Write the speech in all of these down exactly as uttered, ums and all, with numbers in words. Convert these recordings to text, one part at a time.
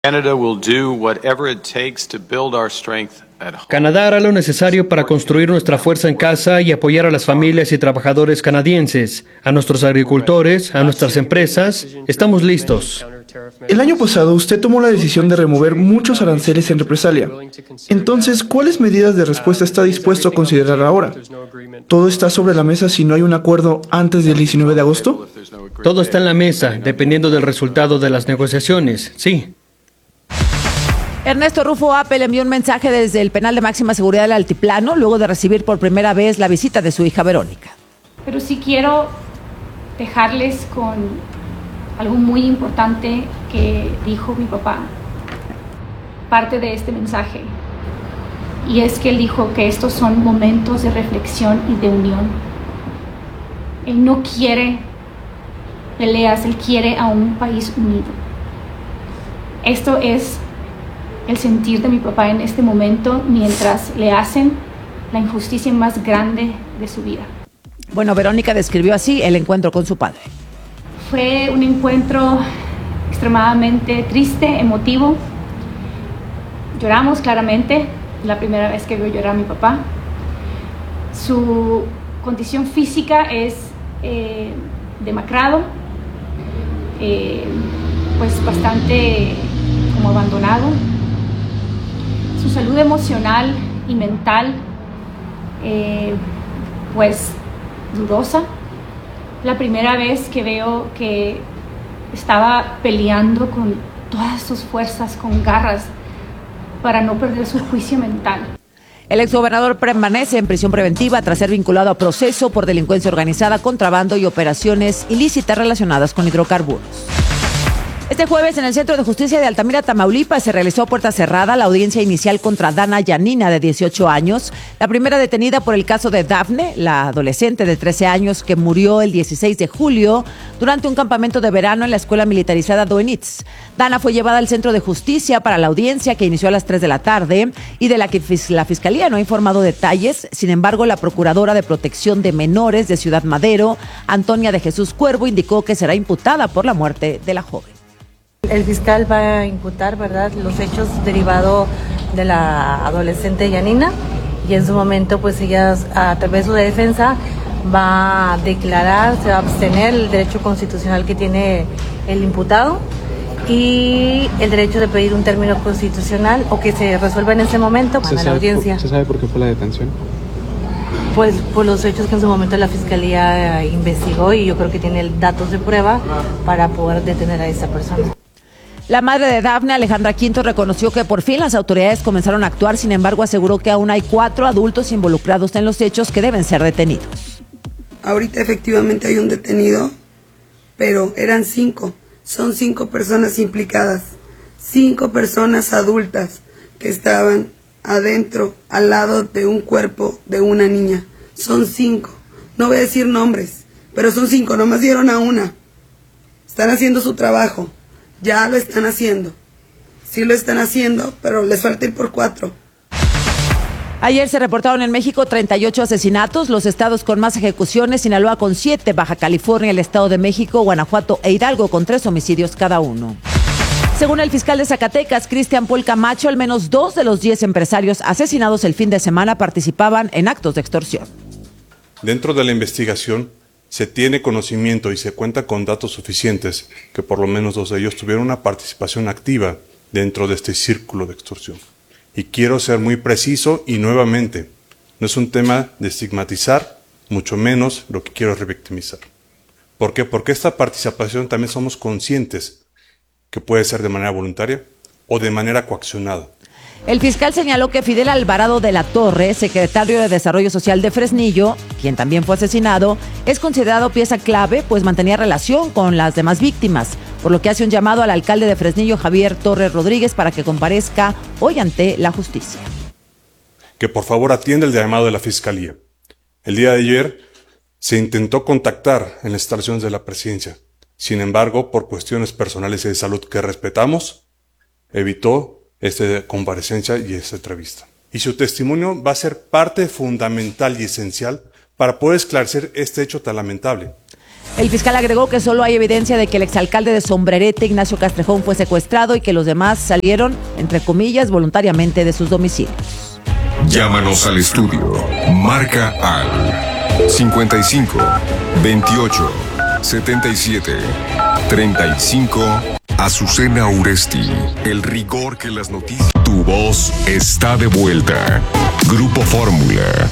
Canada will do whatever it takes to build our strength at home. Canadá hará lo necesario para construir nuestra fuerza en casa y apoyar a las familias y trabajadores canadienses, a nuestros agricultores, a nuestras empresas. Estamos listos. El año pasado usted tomó la decisión de remover muchos aranceles en represalia. Entonces, ¿cuáles medidas de respuesta está dispuesto a considerar ahora? ¿Todo está sobre la mesa si no hay un acuerdo antes del diecinueve de agosto? Todo está en la mesa, dependiendo del resultado de las negociaciones, sí. Ernesto Rufo Apple envió un mensaje desde el penal de máxima seguridad del Altiplano luego de recibir por primera vez la visita de su hija Verónica. Pero sí quiero dejarles con algo muy importante que dijo mi papá, parte de este mensaje, y es que él dijo que estos son momentos de reflexión y de unión. Él no quiere peleas, él quiere a un país unido. Esto es el sentir de mi papá en este momento mientras le hacen la injusticia más grande de su vida. Bueno, Verónica describió así el encuentro con su padre. Fue un encuentro extremadamente triste, emotivo. Lloramos claramente, la primera vez que vio llorar a mi papá. Su condición física es eh, demacrado, eh, pues bastante como abandonado. Su salud emocional y mental, eh, pues dudosa. La primera vez que veo que estaba peleando con todas sus fuerzas, con garras, para no perder su juicio mental. El exgobernador permanece en prisión preventiva tras ser vinculado a proceso por delincuencia organizada, contrabando y operaciones ilícitas relacionadas con hidrocarburos. Este jueves, en el Centro de Justicia de Altamira, Tamaulipas, se realizó a puerta cerrada la audiencia inicial contra Dana Yanina, de dieciocho años, la primera detenida por el caso de Dafne, la adolescente de trece años que murió el dieciséis de julio durante un campamento de verano en la escuela militarizada Doenitz. Dana fue llevada al Centro de Justicia para la audiencia, que inició a las tres de la tarde y de la que la Fiscalía no ha informado detalles. Sin embargo, la Procuradora de Protección de Menores de Ciudad Madero, Antonia de Jesús Cuervo, indicó que será imputada por la muerte de la joven. El fiscal va a imputar, ¿verdad?, los hechos derivados de la adolescente Yanina, y en su momento pues ella, a través de su defensa, va a declarar, se va a abstener el derecho constitucional que tiene el imputado y el derecho de pedir un término constitucional o que se resuelva en ese momento para la audiencia. ¿Se sabe por qué fue la detención? Pues por los hechos que en su momento la Fiscalía investigó, y yo creo que tiene datos de prueba para poder detener a esa persona. La madre de Dafne, Alejandra Quinto, reconoció que por fin las autoridades comenzaron a actuar. Sin embargo, aseguró que aún hay cuatro adultos involucrados en los hechos que deben ser detenidos. Ahorita efectivamente hay un detenido, pero eran cinco. Son cinco personas implicadas. Cinco personas adultas que estaban adentro, al lado de un cuerpo de una niña. Son cinco. No voy a decir nombres, pero son cinco. Nomás dieron a una. Están haciendo su trabajo. Ya lo están haciendo. Sí lo están haciendo, pero les falta ir por cuatro. Ayer se reportaron en México treinta y ocho asesinatos. Los estados con más ejecuciones: Sinaloa con siete, Baja California, el Estado de México, Guanajuato e Hidalgo con tres homicidios cada uno. Según el fiscal de Zacatecas, Cristian Paul Camacho, al menos dos de los diez empresarios asesinados el fin de semana participaban en actos de extorsión. Dentro de la investigación se tiene conocimiento y se cuenta con datos suficientes que por lo menos dos de ellos tuvieron una participación activa dentro de este círculo de extorsión. Y quiero ser muy preciso y nuevamente, no es un tema de estigmatizar, mucho menos lo que quiero es revictimizar. ¿Por qué? Porque esta participación también somos conscientes que puede ser de manera voluntaria o de manera coaccionada. El fiscal señaló que Fidel Alvarado de la Torre, secretario de Desarrollo Social de Fresnillo, quien también fue asesinado, es considerado pieza clave, pues mantenía relación con las demás víctimas, por lo que hace un llamado al alcalde de Fresnillo, Javier Torres Rodríguez, para que comparezca hoy ante la justicia. Que por favor atienda el llamado de la Fiscalía. El día de ayer se intentó contactar en las instalaciones de la presidencia. Sin embargo, por cuestiones personales y de salud que respetamos, evitó esta comparecencia y esta entrevista. Y su testimonio va a ser parte fundamental y esencial para poder esclarecer este hecho tan lamentable. El fiscal agregó que solo hay evidencia de que el exalcalde de Sombrerete, Ignacio Castrejón, fue secuestrado y que los demás salieron, entre comillas, voluntariamente de sus domicilios. Llámanos al estudio. Marca al cincuenta y cinco, veintiocho, setenta y siete, treinta y cinco. Azucena Uresti. El rigor que las noticias. Tu voz está de vuelta. Grupo Fórmula.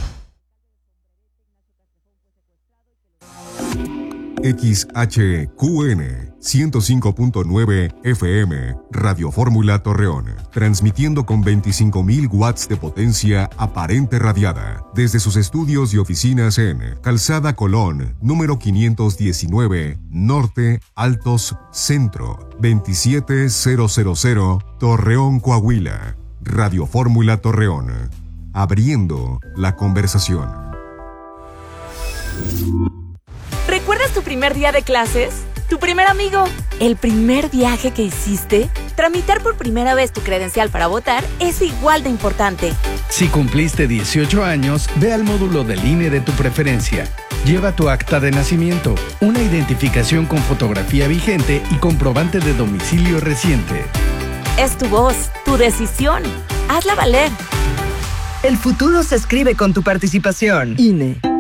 X H Q N ciento cinco punto nueve F M, Radio Fórmula Torreón, transmitiendo con veinticinco mil watts de potencia aparente radiada, desde sus estudios y oficinas en Calzada Colón, número quinientos diecinueve, Norte, Altos, Centro, veintisiete mil, Torreón, Coahuila. Radio Fórmula Torreón, abriendo la conversación. ¿Recuerdas tu primer día de clases? ¿Tu primer amigo? ¿El primer viaje que hiciste? Tramitar por primera vez tu credencial para votar es igual de importante. Si cumpliste dieciocho años, ve al módulo del I N E de tu preferencia. Lleva tu acta de nacimiento, una identificación con fotografía vigente y comprobante de domicilio reciente. Es tu voz, tu decisión. Hazla valer. El futuro se escribe con tu participación. I N E.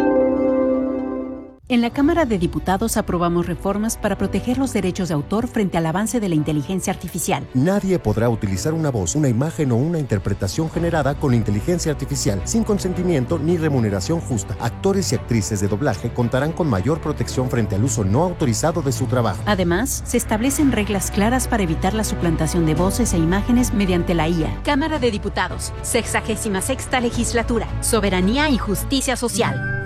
En la Cámara de Diputados aprobamos reformas para proteger los derechos de autor frente al avance de la inteligencia artificial. Nadie podrá utilizar una voz, una imagen o una interpretación generada con inteligencia artificial sin consentimiento ni remuneración justa. Actores y actrices de doblaje contarán con mayor protección frente al uso no autorizado de su trabajo. Además, se establecen reglas claras para evitar la suplantación de voces e imágenes mediante la I A. Cámara de Diputados, sexagésima sexta legislatura, soberanía y justicia social.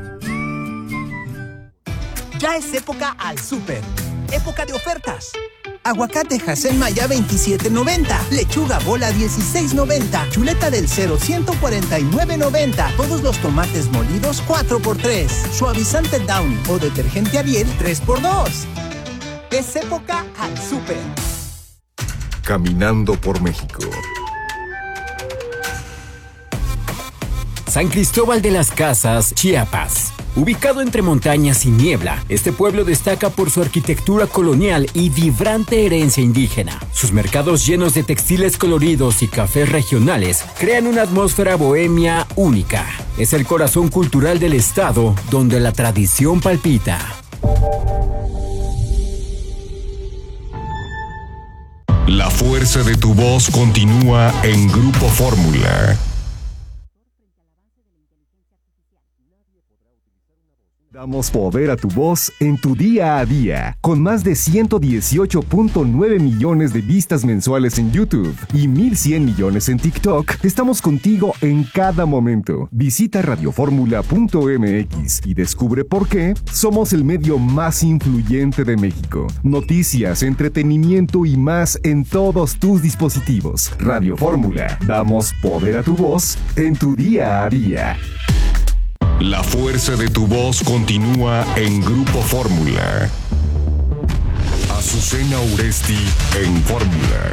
Ya es época al súper. Época de ofertas. Aguacate Hacén Maya veintisiete noventa. Lechuga bola dieciséis noventa. Chuleta del cero ciento cuarenta y nueve noventa. Todos los tomates molidos cuatro por tres. Suavizante Downy o detergente Ariel tres por dos. Es época al súper. Caminando por México. San Cristóbal de las Casas, Chiapas. Ubicado entre montañas y niebla, este pueblo destaca por su arquitectura colonial y vibrante herencia indígena. Sus mercados llenos de textiles coloridos y cafés regionales crean una atmósfera bohemia única. Es el corazón cultural del estado, donde la tradición palpita. La fuerza de tu voz continúa en Grupo Fórmula. Damos poder a tu voz en tu día a día. Con más de ciento dieciocho punto nueve millones de vistas mensuales en YouTube y mil cien millones en TikTok, estamos contigo en cada momento. Visita radioformula punto m x y descubre por qué somos el medio más influyente de México. Noticias, entretenimiento y más en todos tus dispositivos. Radio Fórmula. Damos poder a tu voz en tu día a día. La fuerza de tu voz continúa en Grupo Fórmula. Azucena Uresti en Fórmula.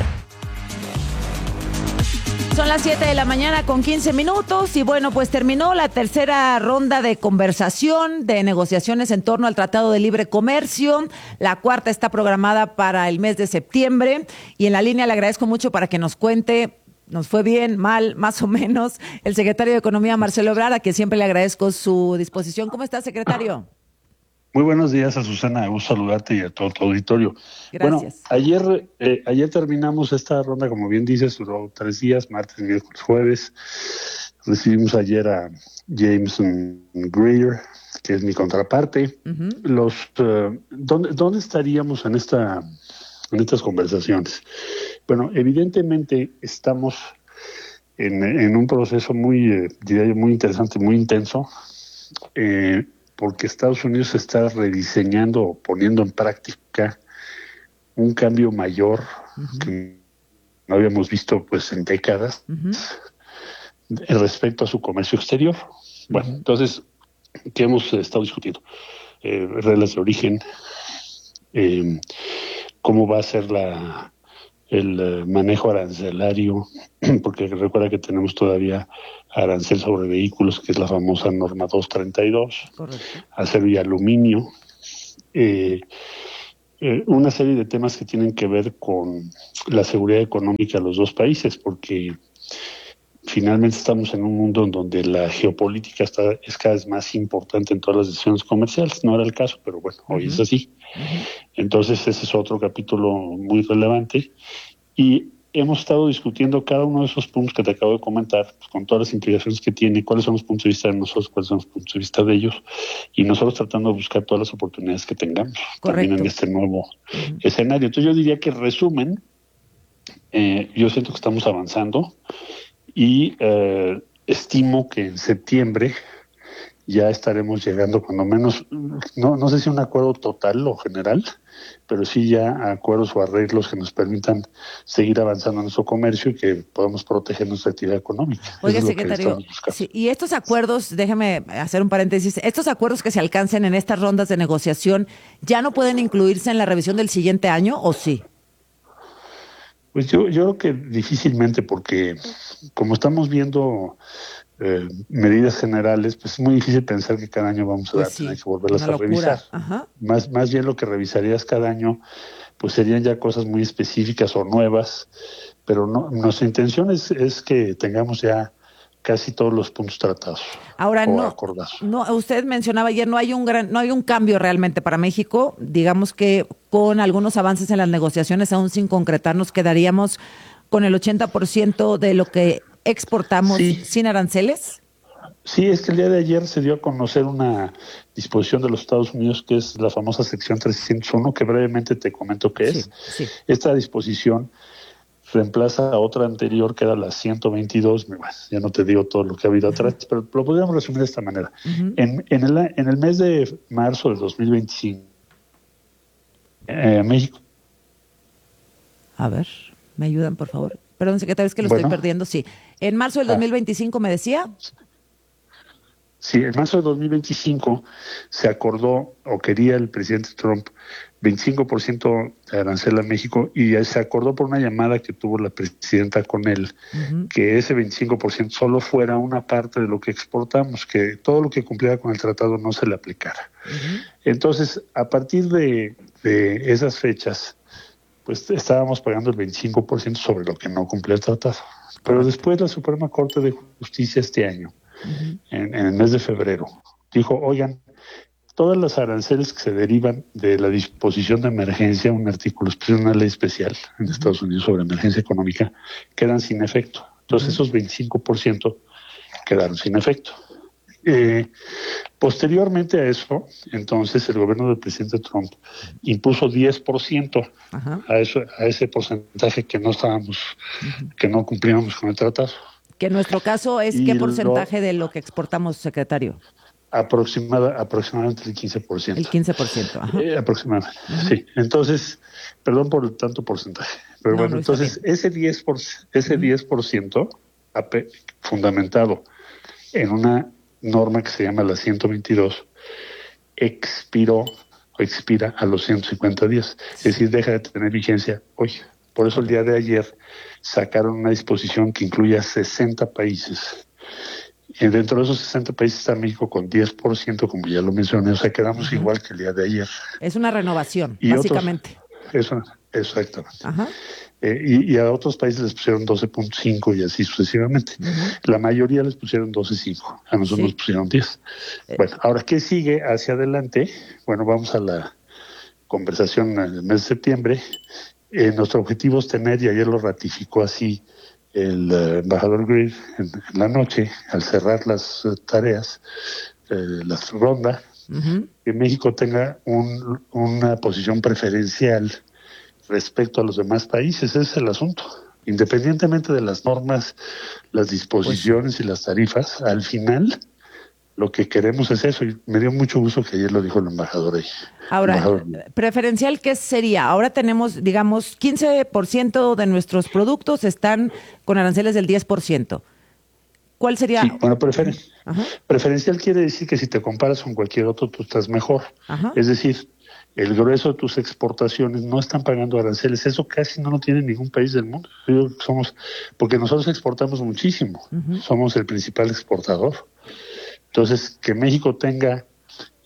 Son las siete de la mañana con quince minutos y bueno, pues terminó la tercera ronda de conversación, de negociaciones en torno al Tratado de Libre Comercio. La cuarta está programada para el mes de septiembre y en la línea le agradezco mucho para que nos cuente. Nos fue bien, mal, más o menos. El secretario de Economía, Marcelo Ebrard, a quien siempre le agradezco su disposición. ¿Cómo está, secretario? Muy buenos días, Azucena. Un saludarte y a todo tu auditorio. Gracias. Bueno, ayer, eh, ayer terminamos esta ronda, como bien dices, duró tres días, martes, miércoles, jueves. Recibimos ayer a Jameson Greer, que es mi contraparte. Uh-huh. Los, uh, ¿dónde, ¿Dónde estaríamos en esta, en estas conversaciones? Bueno, evidentemente estamos en, en un proceso muy, eh, diría yo, muy interesante, muy intenso, eh, porque Estados Unidos está rediseñando o poniendo en práctica un cambio mayor uh-huh. que no habíamos visto pues en décadas uh-huh. respecto a su comercio exterior. Bueno, uh-huh. entonces, ¿qué hemos estado discutiendo? Eh, reglas de origen, eh, cómo va a ser la... el uh, manejo arancelario, porque recuerda que tenemos todavía arancel sobre vehículos, que es la famosa norma doscientos treinta y dos, correcto. Acero y aluminio, eh, eh, una serie de temas que tienen que ver con la seguridad económica de los dos países, porque finalmente estamos en un mundo en donde la geopolítica está, es cada vez más importante en todas las decisiones comerciales. No era el caso, pero bueno, hoy uh-huh. es así. Uh-huh. Entonces ese es otro capítulo muy relevante. Y hemos estado discutiendo cada uno de esos puntos que te acabo de comentar, pues, con todas las implicaciones que tiene, cuáles son los puntos de vista de nosotros, cuáles son los puntos de vista de ellos, y nosotros tratando de buscar todas las oportunidades que tengamos. Correcto. También en este nuevo uh-huh. escenario. Entonces yo diría que, en resumen, eh, yo siento que estamos avanzando y eh, estimo que en septiembre ya estaremos llegando, cuando menos, no, no sé si un acuerdo total o general, pero sí ya acuerdos o arreglos que nos permitan seguir avanzando en nuestro comercio y que podamos proteger nuestra actividad económica. Oiga, secretario, sí, y estos acuerdos, déjeme hacer un paréntesis, estos acuerdos que se alcancen en estas rondas de negociación, ¿ya no pueden incluirse en la revisión del siguiente año o sí? Pues yo, yo creo que difícilmente, porque como estamos viendo eh, medidas generales, pues es muy difícil pensar que cada año vamos a pues dar, sí, tener que volverlas a revisar. Ajá. Más, más bien lo que revisarías cada año, pues serían ya cosas muy específicas o nuevas, pero no, nuestra intención es, es que tengamos ya casi todos los puntos tratados. Ahora o no, acordados. no, usted mencionaba ayer, no hay un gran, no hay un cambio realmente para México. Digamos que con algunos avances en las negociaciones, aún sin concretar, nos quedaríamos con el ochenta por ciento de lo que exportamos sí. sin aranceles. Sí, es que el día de ayer se dio a conocer una disposición de los Estados Unidos que es la famosa sección trescientos uno, que brevemente te comento qué es. Sí, sí. Esta disposición reemplaza a otra anterior que era la ciento veintidós, bueno, ya no te digo todo lo que ha habido atrás, pero lo podríamos resumir de esta manera. Uh-huh. En, en, el, en el mes de marzo del dos mil veinticinco, eh, México... A ver, ¿me ayudan, por favor? Perdón, secretario, es que lo bueno, estoy perdiendo, sí. En marzo del dos mil veinticinco, ¿me decía? Sí, en marzo del dos mil veinticinco se acordó, o quería el presidente Trump, veinticinco por ciento de arancel a México, y se acordó por una llamada que tuvo la presidenta con él, uh-huh. que ese veinticinco por ciento solo fuera una parte de lo que exportamos, que todo lo que cumpliera con el tratado no se le aplicara. Uh-huh. Entonces, a partir de, de esas fechas, pues estábamos pagando el veinticinco por ciento sobre lo que no cumplía el tratado. Pero después la Suprema Corte de Justicia este año, uh-huh. en, en el mes de febrero, dijo, oigan, todas las aranceles que se derivan de la disposición de emergencia, un artículo, una ley especial en Estados Unidos sobre emergencia económica, quedan sin efecto. Entonces, uh-huh. esos veinticinco por ciento quedaron sin efecto. Eh, posteriormente a eso, entonces, el gobierno del presidente Trump impuso diez por ciento uh-huh. a, eso, a ese porcentaje que no estábamos, uh-huh. que no cumplíamos con el tratado. Que en nuestro caso es, y ¿qué porcentaje lo, de lo que exportamos, secretario? Aproximada, aproximadamente el quince por ciento. El quince por ciento, ajá. Eh, aproximadamente, uh-huh. sí. Entonces, perdón por tanto porcentaje, pero no, bueno, no entonces ese diez por ciento, ese uh-huh. diez por ciento fundamentado en una norma que se llama la ciento veintidós, expiró o expira a los ciento cincuenta días, es decir, deja de tener vigencia hoy. Por eso el día de ayer sacaron una disposición que incluye a sesenta países. Y dentro de esos sesenta países está México con diez por ciento, como ya lo mencioné, o sea, quedamos uh-huh. igual que el día de ayer. Es una renovación, y básicamente. Otros, eso, exactamente. Ajá. Eh, y, y a otros países les pusieron doce punto cinco y así sucesivamente. Uh-huh. La mayoría les pusieron doce punto cinco, a nosotros sí. nos pusieron diez. Eh. Bueno, ahora, ¿qué sigue hacia adelante? Bueno, vamos a la conversación en el mes de septiembre. Eh, nuestro objetivo es tener, y ayer lo ratificó así el uh, embajador Greer en, en la noche, al cerrar las uh, tareas, eh, la ronda, uh-huh. que México tenga un, una posición preferencial respecto a los demás países. Ese es el asunto. Independientemente de las normas, las disposiciones pues, y las tarifas, al final lo que queremos es eso, y me dio mucho gusto que ayer lo dijo el embajador ahí. Ahora, embajador. ¿preferencial qué sería? Ahora tenemos, digamos, quince por ciento de nuestros productos están con aranceles del diez por ciento. ¿Cuál sería? Sí, bueno, preferen. Ajá. Preferencial quiere decir que si te comparas con cualquier otro, tú estás mejor. Ajá. Es decir, el grueso de tus exportaciones no están pagando aranceles. Eso casi no lo tiene ningún país del mundo. Somos, porque nosotros exportamos muchísimo. Uh-huh. Somos el principal exportador. Entonces, que México tenga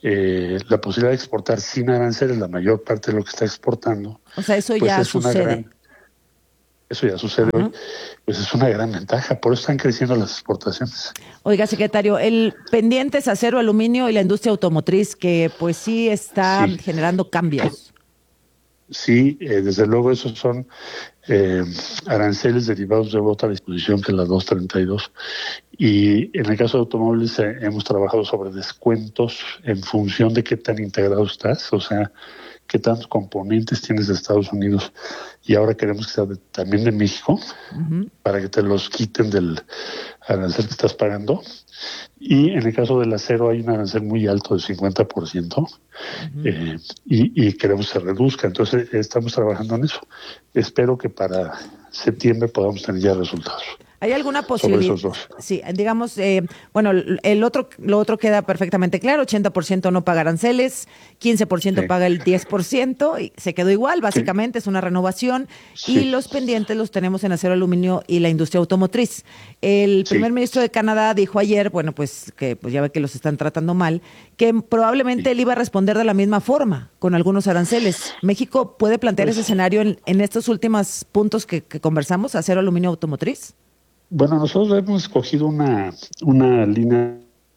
eh, la posibilidad de exportar sin aranceles la mayor parte de lo que está exportando. O sea, eso pues ya es una sucede. gran- eso ya sucede Ajá. hoy, pues es una gran ventaja, por eso están creciendo las exportaciones. Oiga, secretario, el pendiente es acero, aluminio y la industria automotriz, que pues sí está Sí. generando cambios. Sí, eh, desde luego esos son eh, aranceles derivados de otra disposición que es la doscientos treinta y dos. Y en el caso de automóviles eh, hemos trabajado sobre descuentos en función de qué tan integrado estás, o sea, qué tantos componentes tienes de Estados Unidos. Y ahora queremos que sea de- también de México, Ujú. para que te los quiten del arancel que estás pagando. Y en el caso del acero hay un arancel muy alto de cincuenta por ciento eh, y, y queremos que se reduzca. Entonces eh, estamos trabajando en eso. Espero que para septiembre podamos tener ya resultados. ¿Hay alguna Sobre posibilidad? esos dos. Sí, digamos, eh, bueno, el otro, lo otro queda perfectamente claro, ochenta por ciento no paga aranceles, quince por ciento Sí. paga el diez por ciento, y se quedó igual, básicamente es una renovación, Sí. y los pendientes los tenemos en acero, aluminio y la industria automotriz. El Sí. primer ministro de Canadá dijo ayer, bueno, pues que pues ya ve que los están tratando mal, que probablemente él iba a responder de la misma forma, con algunos aranceles. ¿México puede plantear Pues- ese escenario en, en estos últimos puntos que, que conversamos, acero, aluminio, automotriz? Bueno, nosotros hemos escogido una, una línea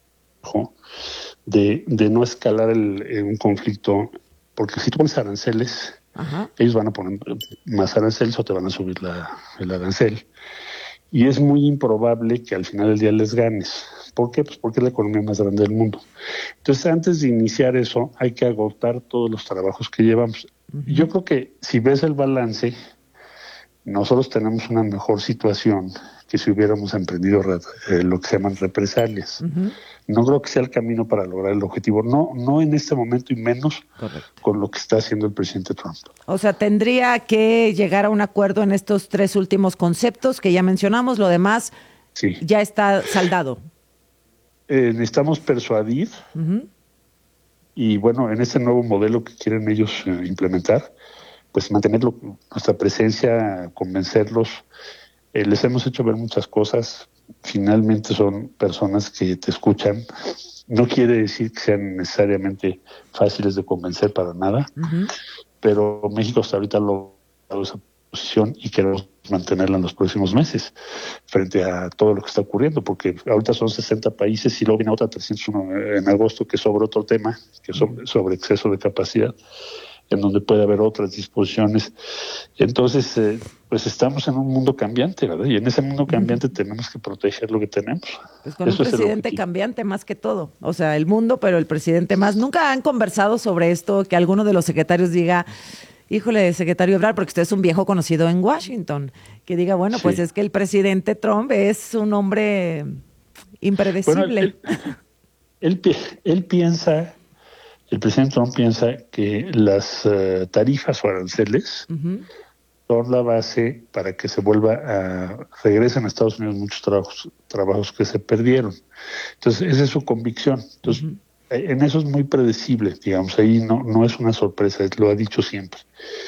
de, de no escalar el, en un conflicto, porque si tú pones aranceles, Ajá. ellos van a poner más aranceles o te van a subir la, el arancel. Y es muy improbable que al final del día les ganes. ¿Por qué? Pues porque es la economía más grande del mundo. Entonces, antes de iniciar eso, hay que agotar todos los trabajos que llevamos. Yo creo que si ves el balance, nosotros tenemos una mejor situación que si hubiéramos emprendido re- eh, lo que se llaman represalias. Ujú. No creo que sea el camino para lograr el objetivo, no, no en este momento y menos Correcto. con lo que está haciendo el presidente Trump. O sea, tendría que llegar a un acuerdo en estos tres últimos conceptos que ya mencionamos, lo demás Sí. ya está saldado. Eh, necesitamos persuadir Ujú. y bueno, en este nuevo modelo que quieren ellos eh, implementar, pues mantenerlo, nuestra presencia, convencerlos. Eh, les hemos hecho ver muchas cosas. Finalmente son personas que te escuchan. No quiere decir que sean necesariamente fáciles de convencer para nada, Ujú. pero México hasta ahorita ha logrado esa posición y queremos mantenerla en los próximos meses frente a todo lo que está ocurriendo, porque ahorita son sesenta países y luego viene otra trescientos uno en agosto, que es sobre otro tema, que es sobre, sobre exceso de capacidad, en donde puede haber otras disposiciones. Entonces, eh, pues estamos en un mundo cambiante, ¿verdad? Y en ese mundo cambiante tenemos que proteger lo que tenemos. Pues con Eso un es el presidente objetivo. cambiante más que todo. O sea, el mundo, pero el presidente más. ¿Nunca han conversado sobre esto? Que alguno de los secretarios diga, híjole, secretario Ebrard, porque usted es un viejo conocido en Washington, que diga, bueno, pues Sí. es que el presidente Trump es un hombre impredecible. Bueno, él, él pi- él piensa, el presidente Trump piensa que las eh, tarifas o aranceles Ujú. son la base para que se vuelva a regresen a Estados Unidos muchos trabajos trabajos que se perdieron. Entonces, esa es su convicción. Entonces, Ujú. eh, en eso es muy predecible, digamos, ahí no, no es una sorpresa, lo ha dicho siempre.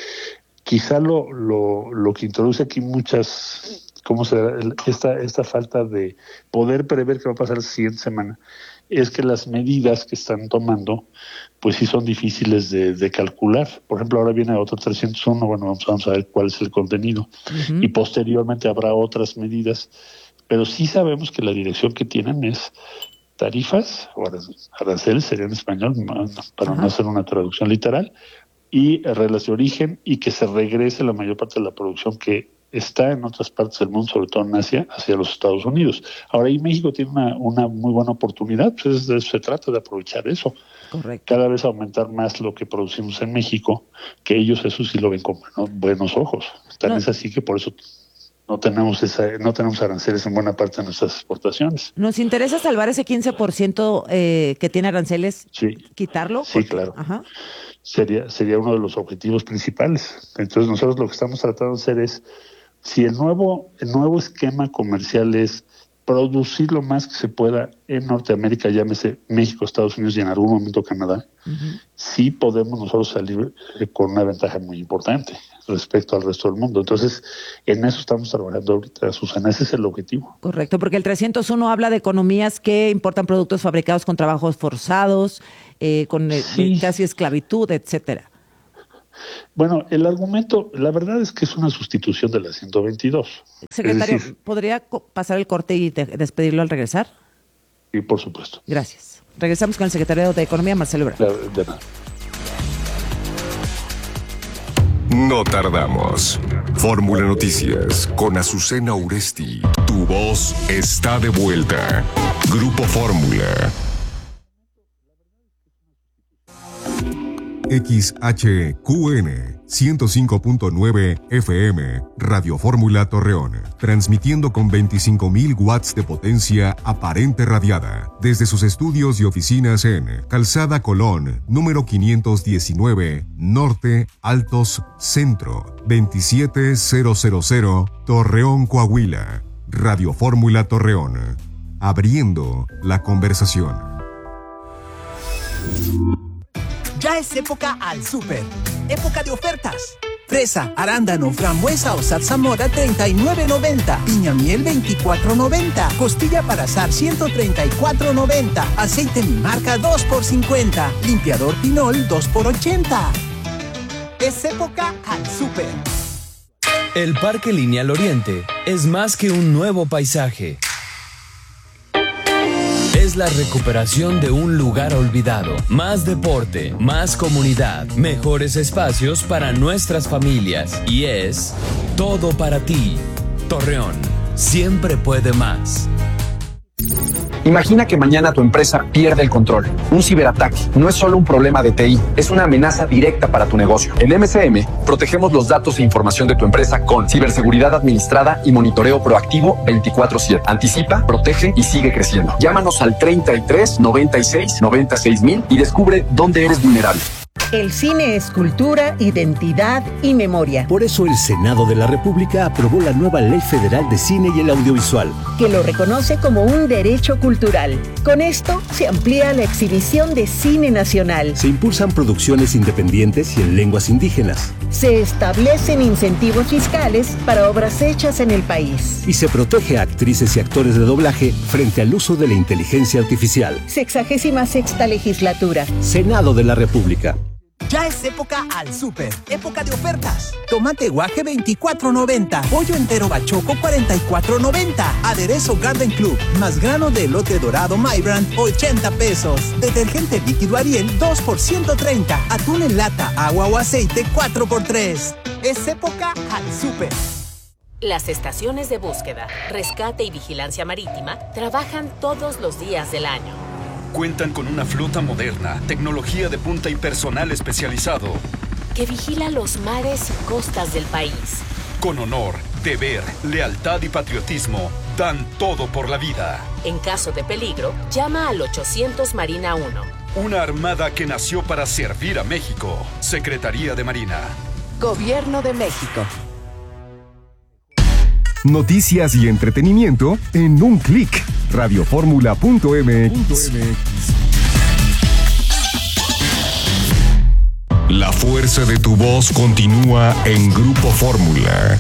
Quizá lo, lo, lo que introduce aquí muchas, ¿cómo será? El- Esta, esta falta de poder prever qué va a pasar la siguiente semana, es que las medidas que están tomando, pues sí son difíciles de, de calcular. Por ejemplo, ahora viene otro trescientos uno, bueno, vamos, vamos a ver cuál es el contenido. Ujú. Y posteriormente habrá otras medidas, pero sí sabemos que la dirección que tienen es tarifas, o aran- aranceles sería en español, no- no, para Ajá. no hacer una traducción literal, y eh, reglas de origen, y que se regrese la mayor parte de la producción que está en otras partes del mundo, sobre todo en Asia, hacia los Estados Unidos. Ahora ahí México tiene una, una muy buena oportunidad, pues de eso se trata, de aprovechar eso. Correcto. Cada vez aumentar más lo que producimos en México, que ellos eso sí lo ven con bueno- buenos ojos. Tan No. es así que por eso no tenemos esa, no tenemos aranceles en buena parte de nuestras exportaciones. Nos interesa salvar ese quince por ciento eh, que tiene aranceles, Sí, quitarlo. sí, porque- claro. Ajá. Sería, sería uno de los objetivos principales. Entonces nosotros lo que estamos tratando de hacer es, si el nuevo, el nuevo esquema comercial es producir lo más que se pueda en Norteamérica, llámese México, Estados Unidos y en algún momento Canadá, uh-huh. sí podemos nosotros salir eh, con una ventaja muy importante respecto al resto del mundo. Entonces, en eso estamos trabajando ahorita, Susana, ese es el objetivo. Correcto, porque el trescientos uno habla de economías que importan productos fabricados con trabajos forzados, eh, con eh, sí. casi esclavitud, etcétera. Bueno, el argumento, la verdad es que es una sustitución de la ciento veintidós. Secretario, decir, ¿podría pasar el corte y de- despedirlo al regresar? Sí, por supuesto. Gracias. Regresamos con el secretario de Economía, Marcelo Ebrard. De nada. No tardamos. Fórmula Noticias con Azucena Uresti. Tu voz está de vuelta. Grupo Fórmula. X H Q N ciento cinco punto nueve F M, Radio Fórmula Torreón, transmitiendo con veinticinco mil watts de potencia aparente radiada, desde sus estudios y oficinas en Calzada Colón, número quinientos diecinueve, Norte, Altos, Centro, veintisiete mil, Torreón, Coahuila. Radio Fórmula Torreón, abriendo la conversación. Ya es época al súper. Época de ofertas. Fresa, arándano, frambuesa o zarzamora treinta y nueve noventa. Piña miel veinticuatro noventa. Costilla para asar ciento treinta y cuatro noventa. Aceite mi marca dos por cincuenta. Limpiador Pinol dos por ochenta. Es época al súper. El Parque Lineal Oriente es más que un nuevo paisaje. Es la recuperación de un lugar olvidado. Más deporte, más comunidad, mejores espacios para nuestras familias. Y es todo para ti. Torreón, siempre puede más. Imagina que mañana tu empresa pierde el control. Un ciberataque no es solo un problema de T I, es una amenaza directa para tu negocio. En M C M, protegemos los datos e información de tu empresa con ciberseguridad administrada y monitoreo proactivo veinticuatro siete. Anticipa, protege y sigue creciendo. Llámanos al treinta y tres, noventa y seis, noventa y seis mil y descubre dónde eres vulnerable. El cine es cultura, identidad y memoria. Por eso el Senado de la República aprobó la nueva Ley Federal de Cine y el Audiovisual, que lo reconoce como un derecho cultural. Con esto se amplía la exhibición de cine nacional. Se impulsan producciones independientes y en lenguas indígenas. Se establecen incentivos fiscales para obras hechas en el país. Y se protege a actrices y actores de doblaje frente al uso de la inteligencia artificial. Sexagésima sexta legislatura. Senado de la República. Ya es época al súper, época de ofertas. Tomate guaje veinticuatro noventa, pollo entero bachoco cuarenta y cuatro noventa, aderezo Garden Club, más grano de elote dorado Mybrand ochenta pesos, detergente líquido Ariel dos por ciento treinta, atún en lata, agua o aceite cuatro por tres. Es época al súper. Las estaciones de búsqueda, rescate y vigilancia marítima trabajan todos los días del año. Cuentan con una flota moderna, tecnología de punta y personal especializado, que vigila los mares y costas del país. Con honor, deber, lealtad y patriotismo, dan todo por la vida. En caso de peligro, llama al ochocientos Marina uno. Una armada que nació para servir a México. Secretaría de Marina. Gobierno de México. Noticias y entretenimiento en un clic. radioformula punto m x. La fuerza de tu voz continúa en Grupo Fórmula.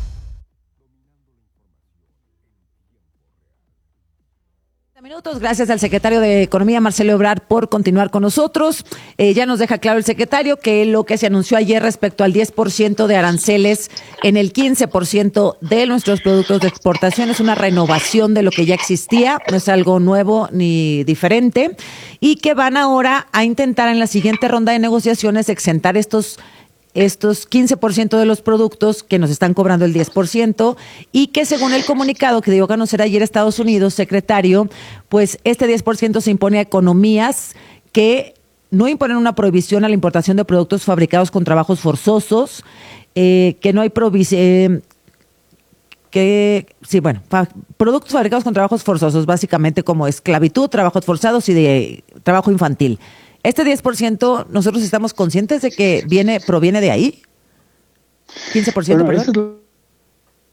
Minutos, gracias al secretario de Economía, Marcelo Ebrard, por continuar con nosotros. Eh, ya nos deja claro el secretario que lo que se anunció ayer respecto al diez por ciento de aranceles en el quince por ciento de nuestros productos de exportación es una renovación de lo que ya existía, no es algo nuevo ni diferente, y que van ahora a intentar en la siguiente ronda de negociaciones exentar estos estos quince por ciento de los productos que nos están cobrando el diez por ciento y que según el comunicado que dio a conocer ayer Estados Unidos, secretario, pues este diez por ciento se impone a economías que no imponen una prohibición a la importación de productos fabricados con trabajos forzosos, eh, que no hay prohibición, eh, que, sí, bueno, fa- productos fabricados con trabajos forzosos, básicamente como esclavitud, trabajos forzados y de trabajo infantil. Este diez por ciento, ¿nosotros estamos conscientes de que viene proviene de ahí? quince por ciento, Bueno, perdón. esa es, la,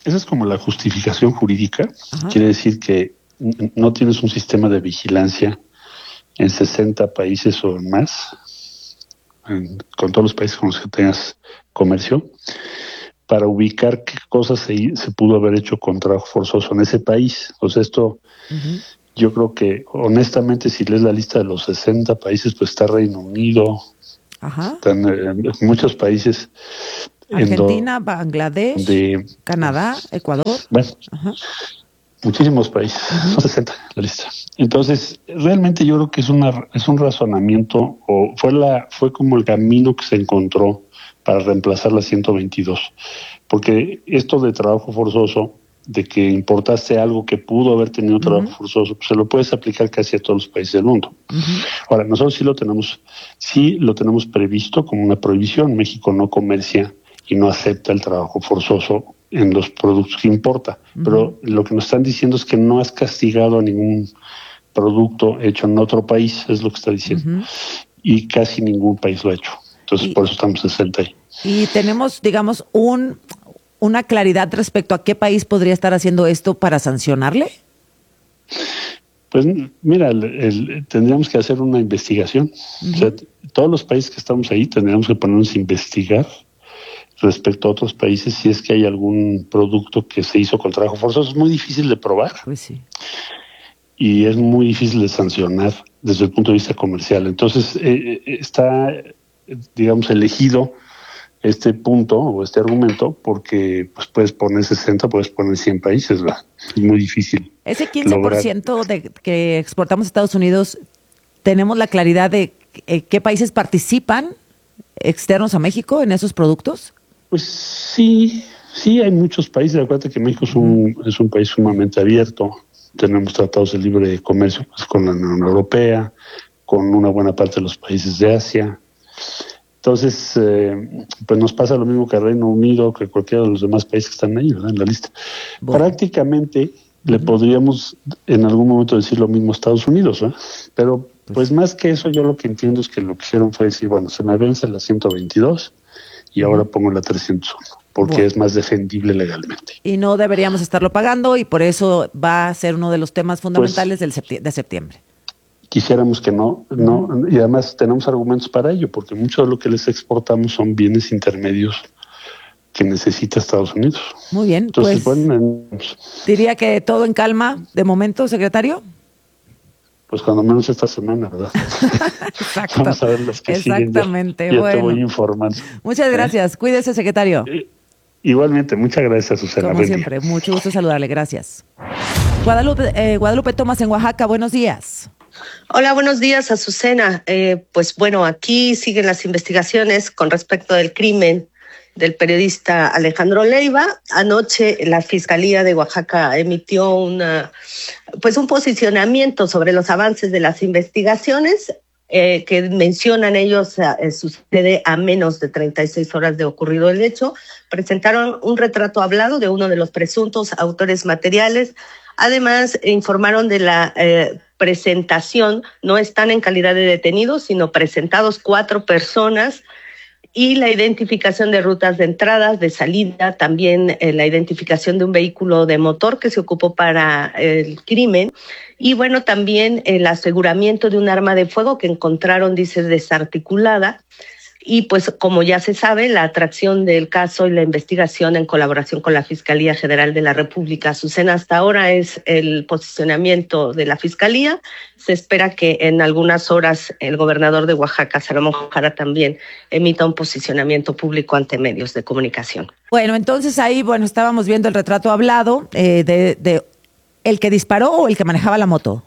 esa es como la justificación jurídica. Ajá. Quiere decir que n- no tienes un sistema de vigilancia en sesenta países o más, en- con todos los países con los que tengas comercio, para ubicar qué cosas se, se pudo haber hecho con trabajo forzoso en ese país. O sea, esto, Uh-huh. yo creo que honestamente, si lees la lista de los sesenta países, pues está Reino Unido, Ajá. están eh, muchos países. en do- Argentina, Bangladesh, de, Canadá, Ecuador. bueno, Ajá. muchísimos países, son sesenta la lista. Entonces, realmente yo creo que es una es un razonamiento, o fue la fue como el camino que se encontró para reemplazar la ciento veintidós. Porque esto de trabajo forzoso, de que importaste algo que pudo haber tenido trabajo Ujú. forzoso, pues se lo puedes aplicar casi a todos los países del mundo. Ujú. Ahora, nosotros sí lo tenemos, sí lo tenemos previsto como una prohibición. México no comercia y no acepta el trabajo forzoso en los productos que importa. Ujú. Pero lo que nos están diciendo es que no has castigado a ningún producto hecho en otro país, es lo que está diciendo. Ujú. Y casi ningún país lo ha hecho. Entonces, Y- por eso estamos sesenta ahí. Y tenemos, digamos, un una claridad respecto a qué país podría estar haciendo esto para sancionarle. Pues mira, el- el- tendríamos que hacer una investigación. O sea, t- todos los países que estamos ahí tendríamos que ponernos a investigar respecto a otros países si es que hay algún producto que se hizo con trabajo forzoso. Es muy difícil de probar Pues sí. y es muy difícil de sancionar desde el punto de vista comercial. Entonces, eh, eh, está, eh, digamos, elegido este punto o este argumento porque pues puedes poner sesenta, puedes poner cien países, ¿verdad? Es muy difícil. Ese quince por ciento de que exportamos a Estados Unidos, ¿tenemos la claridad de eh, qué países participan externos a México en esos productos? Pues sí, sí hay muchos países. Acuérdate que México es un, es un país sumamente abierto. Tenemos tratados de libre comercio pues, con la Unión Europea, con una buena parte de los países de Asia. Entonces, eh, pues nos pasa lo mismo que el Reino Unido, que cualquiera de los demás países que están ahí, ¿verdad? En la lista. Bueno. Prácticamente le podríamos en algún momento decir lo mismo a Estados Unidos, ¿verdad? Pero pues más que eso, yo lo que entiendo es que lo que hicieron fue decir, bueno, se me vence la ciento veintidós y ahora pongo la trescientos uno, porque Bueno. es más defendible legalmente. Y no deberíamos estarlo pagando y por eso va a ser uno de los temas fundamentales del septi- de septiembre. Quisiéramos que no, no, y además tenemos argumentos para ello, porque mucho de lo que les exportamos son bienes intermedios que necesita Estados Unidos. Muy bien, Entonces, pues bueno, en- diría que todo en calma de momento, secretario. pues cuando menos esta semana, ¿verdad? Exacto. Vamos a ver los que siguen. Ya- Exactamente, ya bueno. te voy informando. Muchas gracias. Cuídese, secretario. Igualmente, muchas gracias, Susana. Como Buen día. siempre, mucho gusto saludarle. Gracias. Guadalupe, eh, Guadalupe Tomás en Oaxaca, buenos días. Hola, buenos días, Azucena. Eh, pues bueno, aquí siguen las investigaciones con respecto del crimen del periodista Alejandro Leiva. Anoche la Fiscalía de Oaxaca emitió una, pues un posicionamiento sobre los avances de las investigaciones eh, que mencionan ellos eh, sucede a menos de treinta y seis horas de ocurrido el hecho. Presentaron un retrato hablado de uno de los presuntos autores materiales. Además, informaron de la eh, presentación, no están en calidad de detenidos, sino presentados cuatro personas, y la identificación de rutas de entrada, de salida, también eh, la identificación de un vehículo de motor que se ocupó para el crimen, y bueno, también el aseguramiento de un arma de fuego que encontraron, dice, desarticulada. Y pues como ya se sabe, la atracción del caso y la investigación en colaboración con la Fiscalía General de la República. Azucena, hasta ahora es el posicionamiento de la Fiscalía. Se espera que en algunas horas el gobernador de Oaxaca, Salomón Jara, también emita un posicionamiento público ante medios de comunicación. Bueno, entonces ahí, bueno, estábamos viendo el retrato hablado eh, de, de el que disparó o el que manejaba la moto.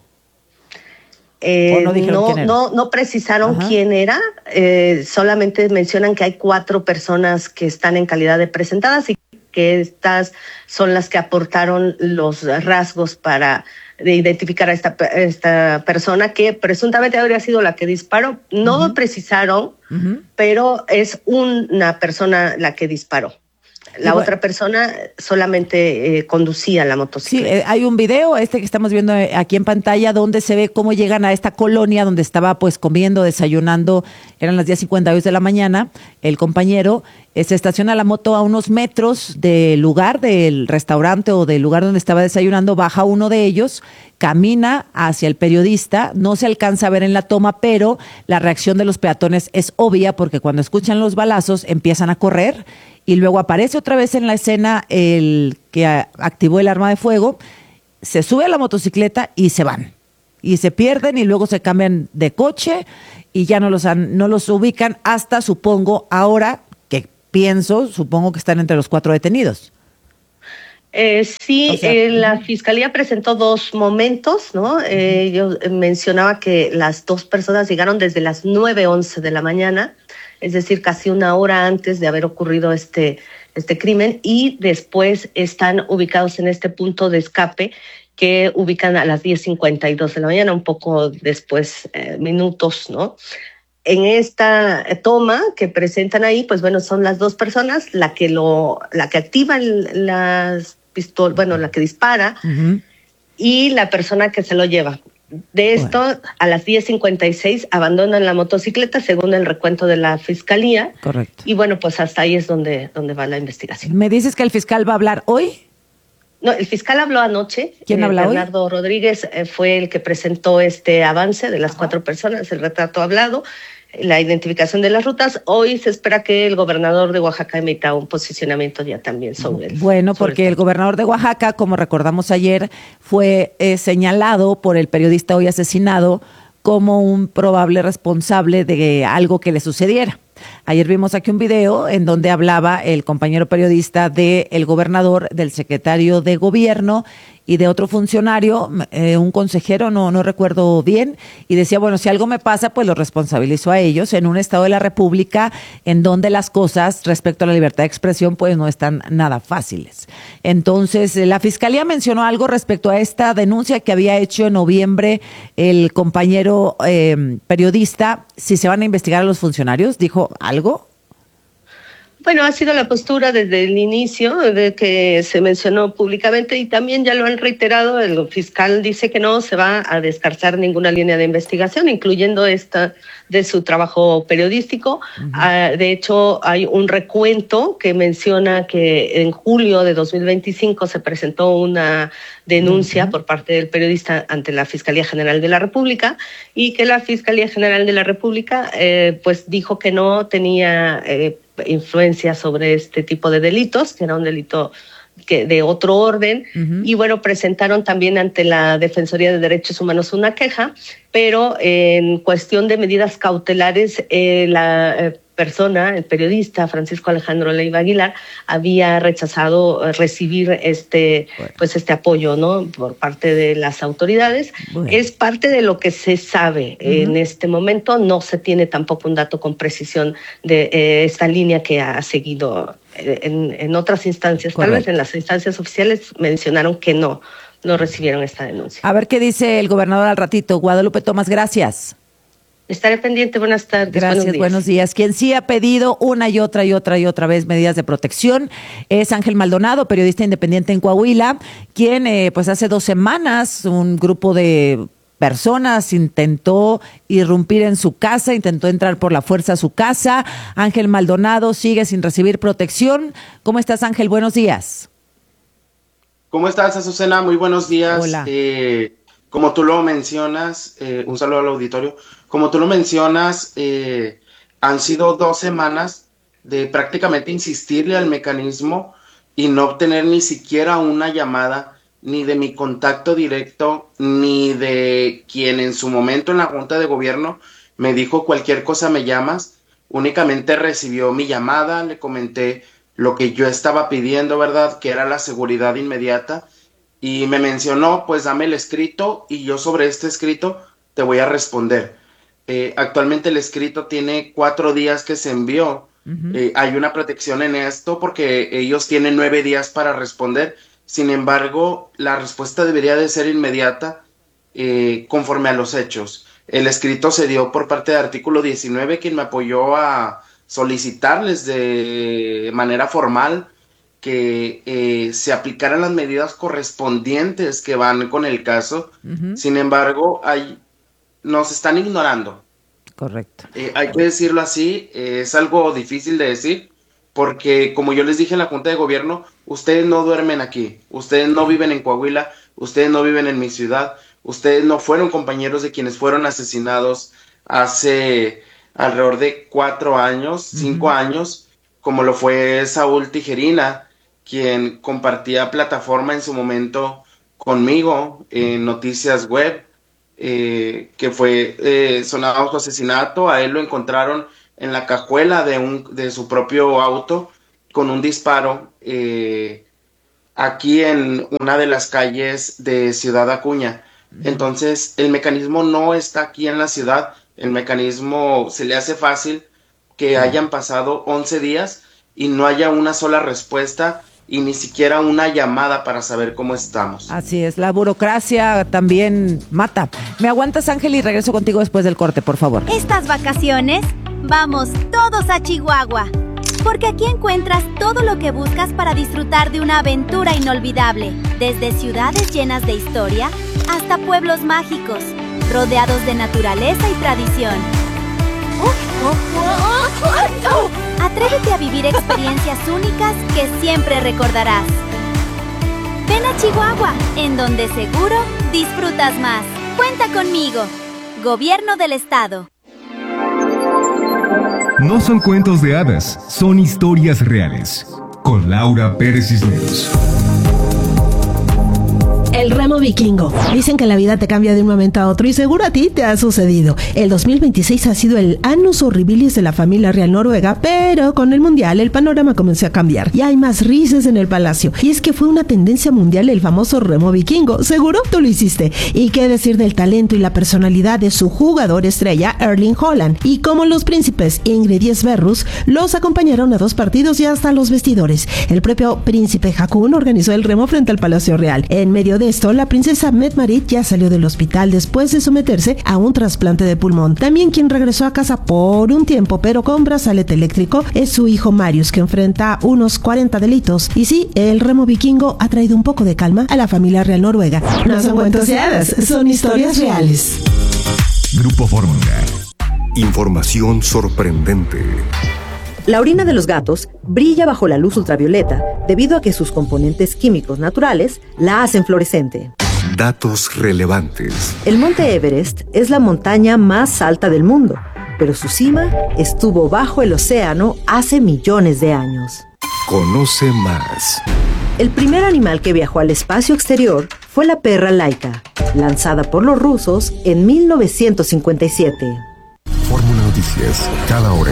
Eh, no dijeron no, quién era? no, no precisaron Ajá. quién era, eh, solamente mencionan que hay cuatro personas que están en calidad de presentadas y que estas son las que aportaron los rasgos para de identificar a esta, esta persona que presuntamente habría sido la que disparó. No Ujú. precisaron, Ujú. pero es una persona la que disparó. La bueno, otra persona solamente eh, conducía la motocicleta. Sí, eh, hay un video, este que estamos viendo aquí en pantalla, donde se ve cómo llegan a esta colonia donde estaba pues comiendo, desayunando, eran las diez cincuenta y dos de la mañana, el compañero eh, se estaciona la moto a unos metros del lugar, del restaurante o del lugar donde estaba desayunando, baja uno de ellos, camina hacia el periodista, no se alcanza a ver en la toma, pero la reacción de los peatones es obvia porque cuando escuchan los balazos empiezan a correr y luego aparece otra vez en la escena el que activó el arma de fuego, se sube a la motocicleta y se van. Y se pierden y luego se cambian de coche y ya no los, han, no los ubican hasta, supongo, ahora que pienso, supongo que están entre los cuatro detenidos. Eh, sí, o sea, eh, la Fiscalía presentó dos momentos, ¿no? Eh, yo mencionaba que las dos personas llegaron desde las nueve once de la mañana, es decir, casi una hora antes de haber ocurrido este, este crimen, y después están ubicados en este punto de escape que ubican a las diez cincuenta y dos de la mañana, un poco después, eh, minutos, ¿no? En esta toma que presentan ahí, pues bueno, son las dos personas, la que lo, la que activa las pistolas, bueno, la que dispara, uh-huh. y la persona que se lo lleva. De esto, bueno. a las diez cincuenta y seis abandonan la motocicleta, según el recuento de la Fiscalía. Correcto. Y bueno, pues hasta ahí es donde, donde va la investigación. ¿Me dices que el fiscal va a hablar hoy? No, el fiscal habló anoche. ¿Quién eh, habla hoy? Bernardo Rodríguez eh, fue el que presentó este avance de las Ajá. cuatro personas, el retrato hablado, la identificación de las rutas. Hoy se espera que el gobernador de Oaxaca emita un posicionamiento ya también sobre el Bueno, sobre porque el, el gobernador de Oaxaca, como recordamos ayer, fue eh, señalado por el periodista hoy asesinado como un probable responsable de algo que le sucediera. Ayer vimos aquí un video en donde hablaba el compañero periodista del gobernador, del secretario de gobierno y de otro funcionario, eh, un consejero, no, no recuerdo bien, y decía, bueno, si algo me pasa, pues lo responsabilizo a ellos en un estado de la República en donde las cosas respecto a la libertad de expresión pues no están nada fáciles. Entonces, la Fiscalía mencionó algo respecto a esta denuncia que había hecho en noviembre el compañero eh, periodista, si se van a investigar a los funcionarios, ¿dijo algo? Bueno, ha sido la postura desde el inicio de que se mencionó públicamente y también ya lo han reiterado. El fiscal dice que no se va a descartar ninguna línea de investigación, incluyendo esta de su trabajo periodístico. Uh-huh. Uh, de hecho, hay un recuento que menciona que en julio de dos mil veinticinco se presentó una denuncia uh-huh. por parte del periodista ante la Fiscalía General de la República y que la Fiscalía General de la República eh, pues dijo que no tenía eh, influencia sobre este tipo de delitos, que era un delito que de otro orden, uh-huh. y bueno, presentaron también ante la Defensoría de Derechos Humanos una queja, pero en cuestión de medidas cautelares, eh, la eh, persona, el periodista Francisco Alejandro Leiva Aguilar, había rechazado recibir este, bueno. pues este apoyo, ¿no? Por parte de las autoridades. Bueno. Es parte de lo que se sabe uh-huh. en este momento. No se tiene tampoco un dato con precisión de eh, esta línea que ha seguido en, en otras instancias. Correcto. Tal vez en las instancias oficiales mencionaron que no, no recibieron esta denuncia. A ver qué dice el gobernador al ratito. Guadalupe Tomás, gracias. Estaré pendiente. Buenas tardes. Gracias, buenos días. buenos días. Quien sí ha pedido una y otra y otra y otra vez medidas de protección es Ángel Maldonado, periodista independiente en Coahuila, quien eh, pues hace dos semanas un grupo de personas intentó irrumpir en su casa, intentó entrar por la fuerza a su casa. Ángel Maldonado sigue sin recibir protección. ¿Cómo estás, Ángel? Buenos días. ¿Cómo estás, Azucena? Muy buenos días. Hola. Eh, como tú lo mencionas, eh, un saludo al auditorio. Como tú lo mencionas, eh, han sido dos semanas de prácticamente insistirle al mecanismo y no obtener ni siquiera una llamada, ni de mi contacto directo, ni de quien en su momento en la Junta de Gobierno me dijo cualquier cosa me llamas. Únicamente recibió mi llamada, le comenté lo que yo estaba pidiendo, ¿verdad? Que era la seguridad inmediata. Y me mencionó, pues dame el escrito y yo sobre este escrito te voy a responder. Eh, actualmente el escrito tiene cuatro días que se envió. Uh-huh. Eh, hay una protección en esto porque ellos tienen nueve días para responder. Sin embargo, la respuesta debería de ser inmediata eh, conforme a los hechos. El escrito se dio por parte de Artículo diecinueve, quien me apoyó a solicitarles de manera formal que eh, se aplicaran las medidas correspondientes que van con el caso. Uh-huh. Sin embargo, hay, nos están ignorando. Correcto. Eh, hay que decirlo así, eh, es algo difícil de decir, porque como yo les dije en la Junta de Gobierno, ustedes no duermen aquí, ustedes no viven en Coahuila, ustedes no viven en mi ciudad, ustedes no fueron compañeros de quienes fueron asesinados hace alrededor de cuatro años, uh-huh. cinco años, como lo fue Saúl Tijerina, quien compartía plataforma en su momento conmigo en Noticias Web, eh, que fue eh, sonado su asesinato. A él lo encontraron en la cajuela de, un, de su propio auto con un disparo eh, aquí en una de las calles de Ciudad Acuña. Entonces, el mecanismo no está aquí en la ciudad, el mecanismo se le hace fácil que hayan pasado once días y no haya una sola respuesta y ni siquiera una llamada para saber cómo estamos. Así es, la burocracia también mata. ¿Me aguantas, Ángel, y regreso contigo después del corte, por favor? Estas vacaciones, vamos todos a Chihuahua, porque aquí encuentras todo lo que buscas para disfrutar de una aventura inolvidable, desde ciudades llenas de historia hasta pueblos mágicos, rodeados de naturaleza y tradición. Atrévete a vivir experiencias únicas que siempre recordarás. Ven a Chihuahua, en donde seguro disfrutas más. Cuenta conmigo. Gobierno del Estado. No son cuentos de hadas, son historias reales. Con Laura Pérez Cisneros. El remo vikingo. Dicen que la vida te cambia de un momento a otro y seguro a ti te ha sucedido. El dos mil veintiséis ha sido el annus horribilis de la familia real noruega, pero con el mundial el panorama comenzó a cambiar y hay más risas en el palacio. Y es que fue una tendencia mundial el famoso remo vikingo. Seguro tú lo hiciste. Y qué decir del talento y la personalidad de su jugador estrella Erling Haaland. Y como los príncipes Ingrid y Sverrus los acompañaron a dos partidos y hasta los vestidores. El propio príncipe Haakon organizó el remo frente al Palacio Real. En medio de esto, la princesa Mette-Marit ya salió del hospital después de someterse a un trasplante de pulmón. También quien regresó a casa por un tiempo, pero con brazalete eléctrico, es su hijo Marius, que enfrenta unos cuarenta delitos. Y sí, el remo vikingo ha traído un poco de calma a la familia real noruega. No son cuentos de hadas, son historias reales. Grupo Fórmula. Información sorprendente. La orina de los gatos brilla bajo la luz ultravioleta debido a que sus componentes químicos naturales la hacen fluorescente. Datos relevantes. El monte Everest es la montaña más alta del mundo, pero su cima estuvo bajo el océano hace millones de años. Conoce más. El primer animal que viajó al espacio exterior fue la perra Laika, lanzada por los rusos en mil novecientos cincuenta y siete. Fórmula Noticias, cada hora.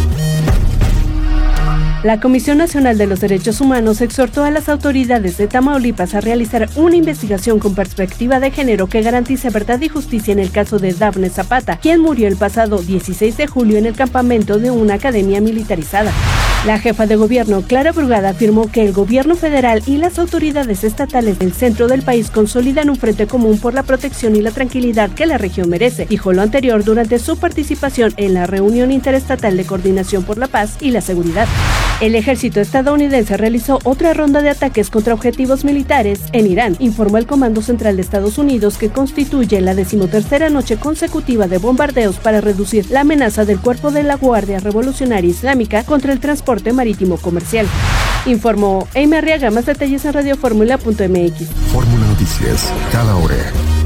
La Comisión Nacional de los Derechos Humanos exhortó a las autoridades de Tamaulipas a realizar una investigación con perspectiva de género que garantice verdad y justicia en el caso de Dafne Zapata, quien murió el pasado dieciséis de julio en el campamento de una academia militarizada. La jefa de gobierno, Clara Brugada, afirmó que el gobierno federal y las autoridades estatales del centro del país consolidan un frente común por la protección y la tranquilidad que la región merece. Dijo lo anterior durante su participación en la reunión interestatal de coordinación por la paz y la seguridad. El ejército estadounidense realizó otra ronda de ataques contra objetivos militares en Irán, informó el Comando Central de Estados Unidos, que constituye la decimotercera noche consecutiva de bombardeos para reducir la amenaza del cuerpo de la Guardia Revolucionaria Islámica contra el transporte marítimo comercial. Informó Amy Arriaga. Más detalles en radioformula punto m x. Fórmula Noticias, cada hora.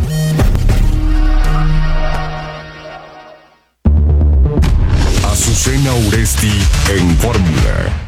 Azucena Uresti en Fórmula.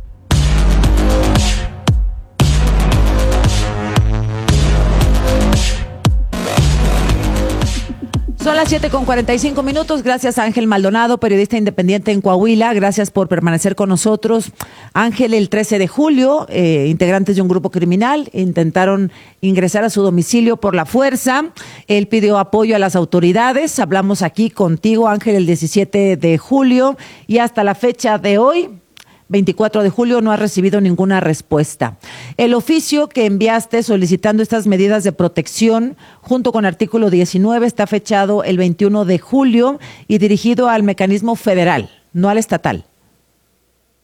Son las siete con cuarenta y cinco minutos. Gracias a Ángel Maldonado, periodista independiente en Coahuila. Gracias por permanecer con nosotros. Ángel, el trece de julio, eh, integrantes de un grupo criminal intentaron ingresar a su domicilio por la fuerza. Él pidió apoyo a las autoridades. Hablamos aquí contigo, Ángel, el diecisiete de julio y hasta la fecha de hoy, veinticuatro de julio, no ha recibido ninguna respuesta. El oficio que enviaste solicitando estas medidas de protección junto con artículo diecinueve está fechado el veintiuno de julio y dirigido al mecanismo federal, no al estatal.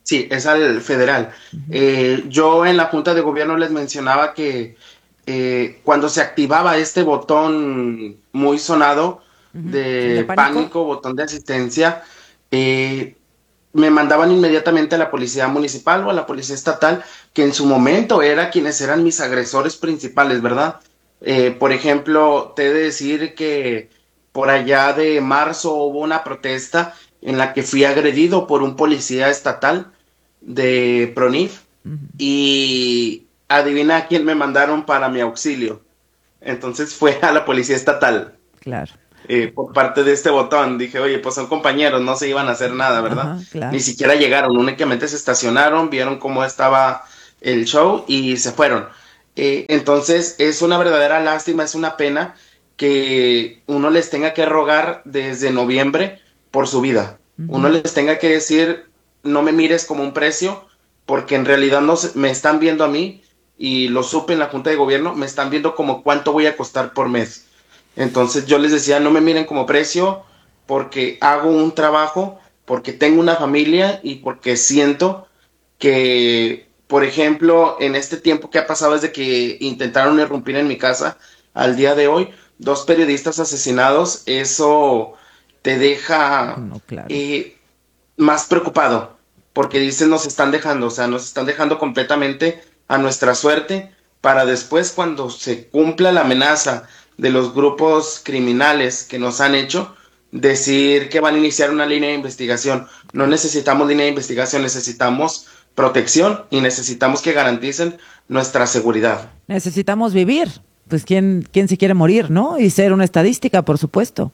Sí, es al federal. Uh-huh. eh, yo en la Junta de Gobierno les mencionaba que eh, cuando se activaba este botón muy sonado uh-huh. de, ¿De pánico? pánico, botón de asistencia, eh, me mandaban inmediatamente a la policía municipal o a la policía estatal, que en su momento era quienes eran mis agresores principales, ¿verdad? Eh, por ejemplo, te he de decir que por allá de marzo hubo una protesta en la que fui agredido por un policía estatal de PRONIF uh-huh. y adivina a quién me mandaron para mi auxilio. Entonces fue a la policía estatal. Claro. Eh, por parte de este botón. Dije, oye, pues son compañeros, no se iban a hacer nada, ¿verdad? Ajá, claro. Ni siquiera llegaron, únicamente se estacionaron, vieron cómo estaba el show y se fueron. Eh, entonces es una verdadera lástima, es una pena que uno les tenga que rogar desde noviembre por su vida. Uh-huh. Uno les tenga que decir, no me mires como un precio, porque en realidad no se, me están viendo a mí, y lo supe en la Junta de Gobierno, me están viendo como cuánto voy a costar por mes. Entonces yo les decía, no me miren como precio, porque hago un trabajo, porque tengo una familia y porque siento que, por ejemplo, en este tiempo que ha pasado desde que intentaron irrumpir en mi casa al día de hoy, dos periodistas asesinados, eso te deja no, claro. eh, más preocupado, porque dicen nos están dejando, o sea, nos están dejando completamente a nuestra suerte, para después cuando se cumpla la amenaza de los grupos criminales que nos han hecho, decir que van a iniciar una línea de investigación. No necesitamos línea de investigación, necesitamos protección y necesitamos que garanticen nuestra seguridad. Necesitamos vivir, pues quién, quién se quiere morir, ¿no? Y ser una estadística, por supuesto.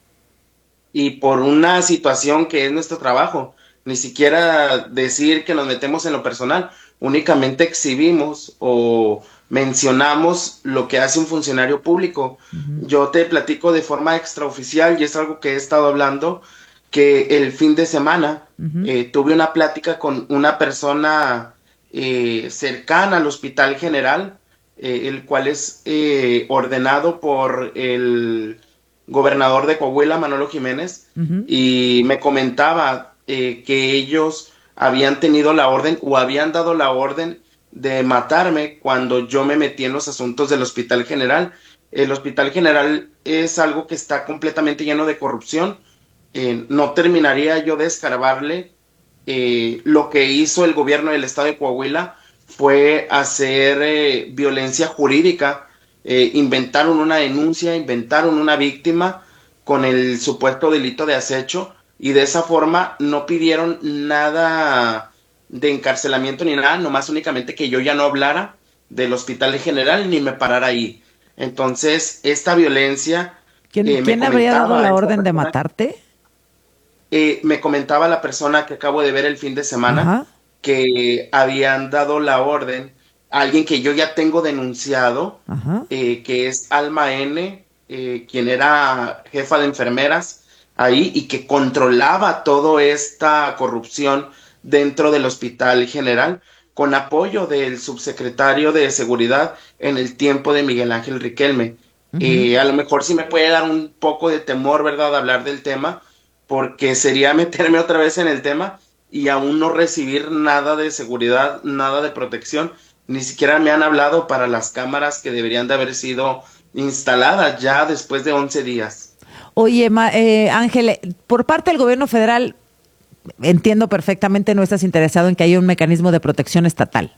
Y por una situación que es nuestro trabajo, ni siquiera decir que nos metemos en lo personal, únicamente exhibimos o mencionamos lo que hace un funcionario público. Uh-huh. Yo te platico de forma extraoficial y es algo que he estado hablando, que el fin de semana uh-huh. eh, tuve una plática con una persona eh, cercana al Hospital General, eh, el cual es eh, ordenado por el gobernador de Coahuila, Manolo Jiménez, uh-huh. y me comentaba eh, que ellos habían tenido la orden o habían dado la orden de matarme cuando yo me metí en los asuntos del Hospital General. El Hospital General es algo que está completamente lleno de corrupción. Eh, no terminaría yo de escarbarle. Eh, lo que hizo el gobierno del estado de Coahuila fue hacer eh, violencia jurídica. Eh, inventaron una denuncia, inventaron una víctima con el supuesto delito de acecho y de esa forma no pidieron nada de encarcelamiento ni nada, nomás únicamente que yo ya no hablara del Hospital General ni me parara ahí. Entonces, esta violencia... ¿Quién, eh, ¿quién habría dado la orden persona, de matarte? Eh, me comentaba la persona que acabo de ver el fin de semana, Ajá. que habían dado la orden a alguien que yo ya tengo denunciado, eh, que es Alma N., eh, quien era jefa de enfermeras ahí y que controlaba toda esta corrupción dentro del Hospital General, con apoyo del subsecretario de Seguridad en el tiempo de Miguel Ángel Riquelme. Uh-huh. Eh, a lo mejor sí me puede dar un poco de temor, ¿verdad?, hablar del tema, porque sería meterme otra vez en el tema y aún no recibir nada de seguridad, nada de protección. Ni siquiera me han hablado para las cámaras que deberían de haber sido instaladas ya después de once días. Oye, Ma, eh, Ángel, por parte del gobierno federal, entiendo perfectamente, no estás interesado en que haya un mecanismo de protección estatal.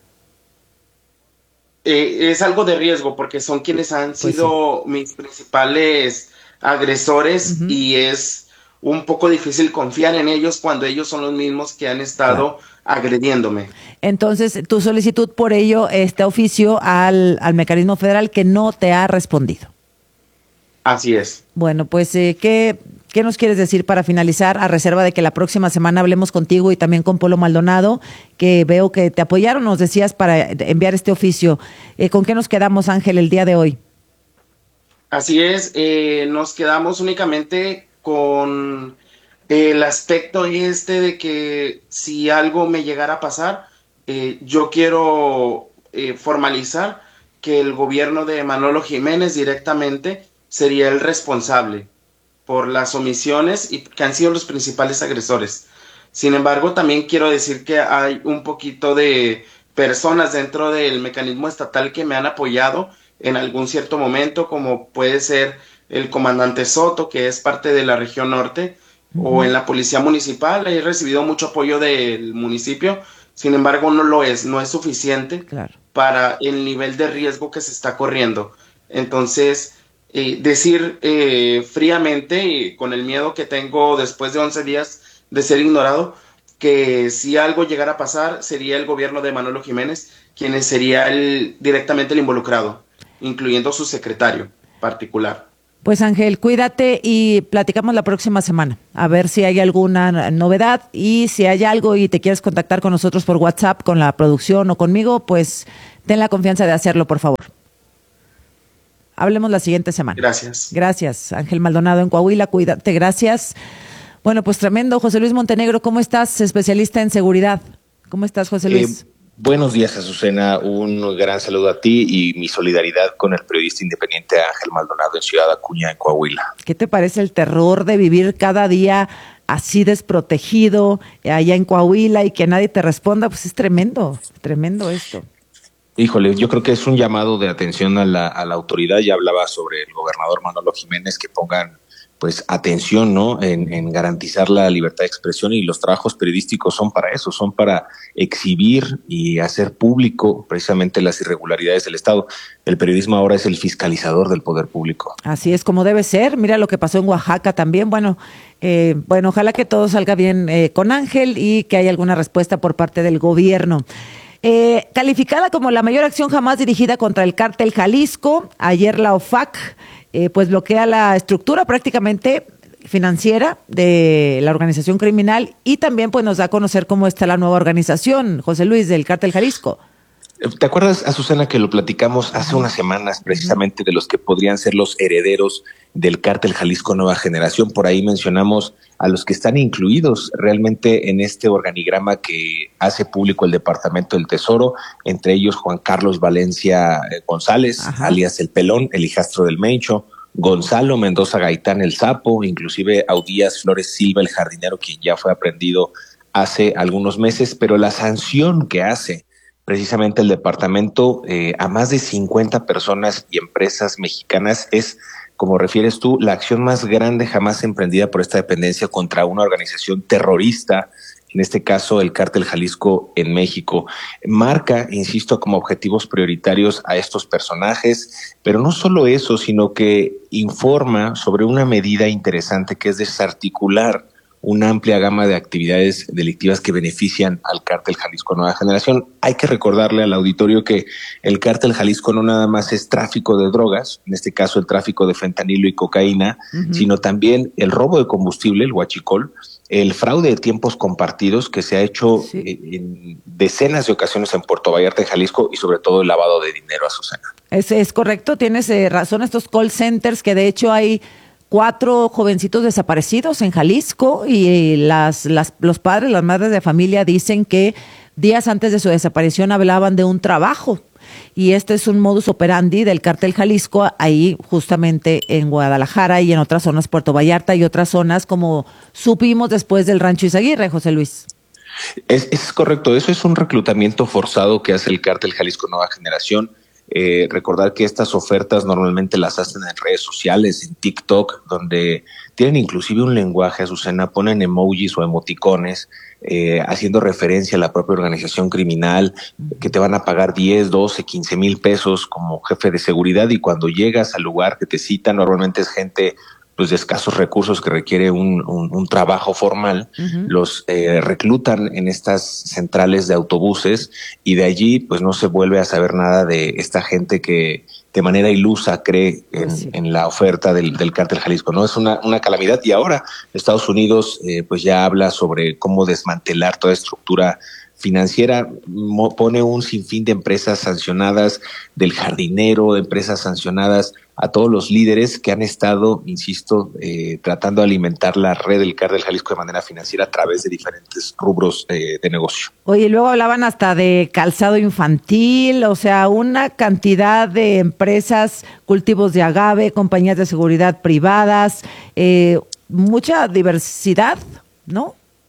Eh, es algo de riesgo porque son quienes han pues sido sí. mis principales agresores uh-huh. y es un poco difícil confiar en ellos cuando ellos son los mismos que han estado claro. agrediéndome. Entonces, tu solicitud por ello, este oficio al, al mecanismo federal que no te ha respondido. Así es. Bueno, pues, eh, ¿qué, ¿qué nos quieres decir para finalizar? A reserva de que la próxima semana hablemos contigo y también con Polo Maldonado, que veo que te apoyaron, nos decías, para enviar este oficio. Eh, ¿Con qué nos quedamos, Ángel, el día de hoy? Así es, eh, nos quedamos únicamente con el aspecto este de que si algo me llegara a pasar, eh, yo quiero eh, formalizar que el gobierno de Manolo Jiménez directamente sería el responsable por las omisiones y que han sido los principales agresores. Sin embargo, también quiero decir que hay un poquito de personas dentro del mecanismo estatal que me han apoyado en algún cierto momento, como puede ser el comandante Soto, que es parte de la región norte, uh-huh. o en la policía municipal. He recibido mucho apoyo del municipio, sin embargo no lo es, no es suficiente claro. para el nivel de riesgo que se está corriendo. Entonces, eh, decir eh, fríamente, y con el miedo que tengo después de once días de ser ignorado, que si algo llegara a pasar, sería el gobierno de Manolo Jiménez quien sería el, directamente el involucrado, incluyendo su secretario particular. Pues Ángel, cuídate y platicamos la próxima semana, a ver si hay alguna novedad, y si hay algo y te quieres contactar con nosotros por WhatsApp, con la producción o conmigo, pues ten la confianza de hacerlo, por favor. Hablemos la siguiente semana. Gracias. Gracias, Ángel Maldonado en Coahuila, cuídate, gracias. Bueno, pues tremendo. José Luis Montenegro, ¿cómo estás? Especialista en seguridad. ¿Cómo estás, José Luis? Eh, buenos días, Azucena. Un gran saludo a ti y mi solidaridad con el periodista independiente Ángel Maldonado en Ciudad Acuña, en Coahuila. ¿Qué te parece el terror de vivir cada día así desprotegido allá en Coahuila y que nadie te responda? Pues es tremendo, tremendo esto. Híjole, yo creo que es un llamado de atención a la, a la autoridad. Ya hablaba sobre el gobernador Manolo Jiménez, que pongan pues atención, ¿no? En, en garantizar la libertad de expresión, y los trabajos periodísticos son para eso, son para exhibir y hacer público precisamente las irregularidades del Estado. El periodismo ahora es el fiscalizador del poder público. Así es como debe ser. Mira lo que pasó en Oaxaca también. Bueno, eh, bueno, ojalá que todo salga bien eh, con Ángel y que haya alguna respuesta por parte del gobierno. Eh, calificada como la mayor acción jamás dirigida contra el cártel Jalisco, ayer la O F A C eh, pues bloquea la estructura prácticamente financiera de la organización criminal, y también pues nos da a conocer cómo está la nueva organización, José Luis, del cártel Jalisco. ¿Te acuerdas, Azucena, que lo platicamos hace unas semanas precisamente de los que podrían ser los herederos del cártel Jalisco Nueva Generación? Por ahí mencionamos a los que están incluidos realmente en este organigrama que hace público el Departamento del Tesoro, entre ellos Juan Carlos Valencia González, Ajá. alias El Pelón, el hijastro del Mencho, Gonzalo Mendoza Gaitán, el Sapo, inclusive Audías Flores Silva, el jardinero, quien ya fue aprendido hace algunos meses, pero la sanción que hace precisamente el departamento eh, a más de cincuenta personas y empresas mexicanas es, como refieres tú, la acción más grande jamás emprendida por esta dependencia contra una organización terrorista, en este caso el Cártel Jalisco en México. Marca, insisto, como objetivos prioritarios a estos personajes, pero no solo eso, sino que informa sobre una medida interesante que es desarticular una amplia gama de actividades delictivas que benefician al Cártel Jalisco Nueva Generación. Hay que recordarle al auditorio que el Cártel Jalisco no nada más es tráfico de drogas, en este caso el tráfico de fentanilo y cocaína, uh-huh. sino también el robo de combustible, el huachicol, el fraude de tiempos compartidos que se ha hecho sí. en decenas de ocasiones en Puerto Vallarta, en Jalisco, y sobre todo el lavado de dinero, Azucena. Es, es correcto, tienes eh, razón, estos call centers que de hecho hay cuatro jovencitos desaparecidos en Jalisco, y las, las, los padres, las madres de familia dicen que días antes de su desaparición hablaban de un trabajo, y este es un modus operandi del Cártel Jalisco ahí justamente en Guadalajara y en otras zonas, Puerto Vallarta y otras zonas, como supimos después del Rancho Izaguirre, José Luis. Es, es correcto, eso es un reclutamiento forzado que hace el Cártel Jalisco Nueva Generación. Eh, recordar que estas ofertas normalmente las hacen en redes sociales, en TikTok, donde tienen inclusive un lenguaje, Azucena, ponen emojis o emoticones eh, haciendo referencia a la propia organización criminal, que te van a pagar diez, doce, quince mil pesos como jefe de seguridad, y cuando llegas al lugar que te citan, normalmente es gente pues de escasos recursos que requiere un, un, un trabajo formal, uh-huh. los eh, reclutan en estas centrales de autobuses, y de allí pues no se vuelve a saber nada de esta gente que de manera ilusa cree en, sí. en la oferta del, del Cártel Jalisco, ¿no? Es una, una calamidad, y ahora Estados Unidos eh, pues ya habla sobre cómo desmantelar toda estructura financiera, mo, pone un sinfín de empresas sancionadas, del jardinero, empresas sancionadas, a todos los líderes que han estado, insisto, eh, tratando de alimentar la red del Cártel Jalisco de manera financiera a través de diferentes rubros eh, de negocio. Oye, luego hablaban hasta de calzado infantil, o sea, una cantidad de empresas, cultivos de agave, compañías de seguridad privadas, eh, mucha diversidad, ¿no?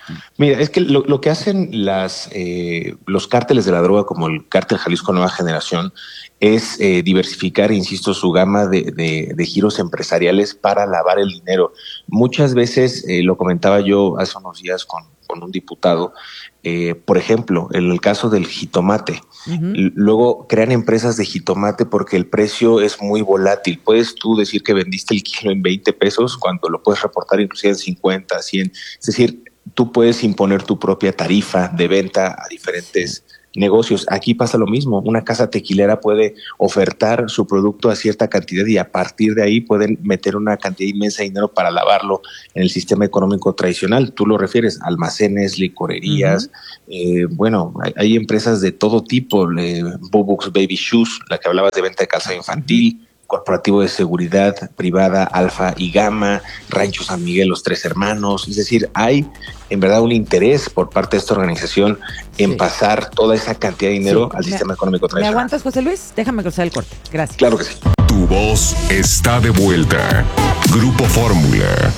Mira, es que lo, lo que hacen las eh, los cárteles de la droga, como el Cártel Jalisco Nueva Generación, es eh, diversificar, insisto, su gama de, de, de giros empresariales para lavar el dinero. Muchas veces, eh, lo comentaba yo hace unos días con, con un diputado, eh, por ejemplo, en el caso del jitomate. Uh-huh. Luego crean empresas de jitomate porque el precio es muy volátil. Puedes tú decir que vendiste el kilo en veinte pesos cuando lo puedes reportar inclusive en cincuenta, cien. Es decir, tú puedes imponer tu propia tarifa de venta a diferentes negocios. Aquí pasa lo mismo. Una casa tequilera puede ofertar su producto a cierta cantidad y a partir de ahí pueden meter una cantidad inmensa de dinero para lavarlo en el sistema económico tradicional. Tú lo refieres, almacenes, licorerías. Uh-huh. Eh, bueno, hay, hay empresas de todo tipo. Eh, Bubux Baby Shoes, la que hablabas de venta de calzado infantil. Uh-huh. Corporativo de seguridad privada Alfa y Gamma, Rancho San Miguel, Los Tres Hermanos. Es decir, hay en verdad un interés por parte de esta organización en sí. pasar toda esa cantidad de dinero sí. al me, sistema económico tradicional. ¿Me aguantas, José Luis? Déjame cruzar el corte. Gracias. Claro que sí. Tu voz está de vuelta. Grupo Fórmula.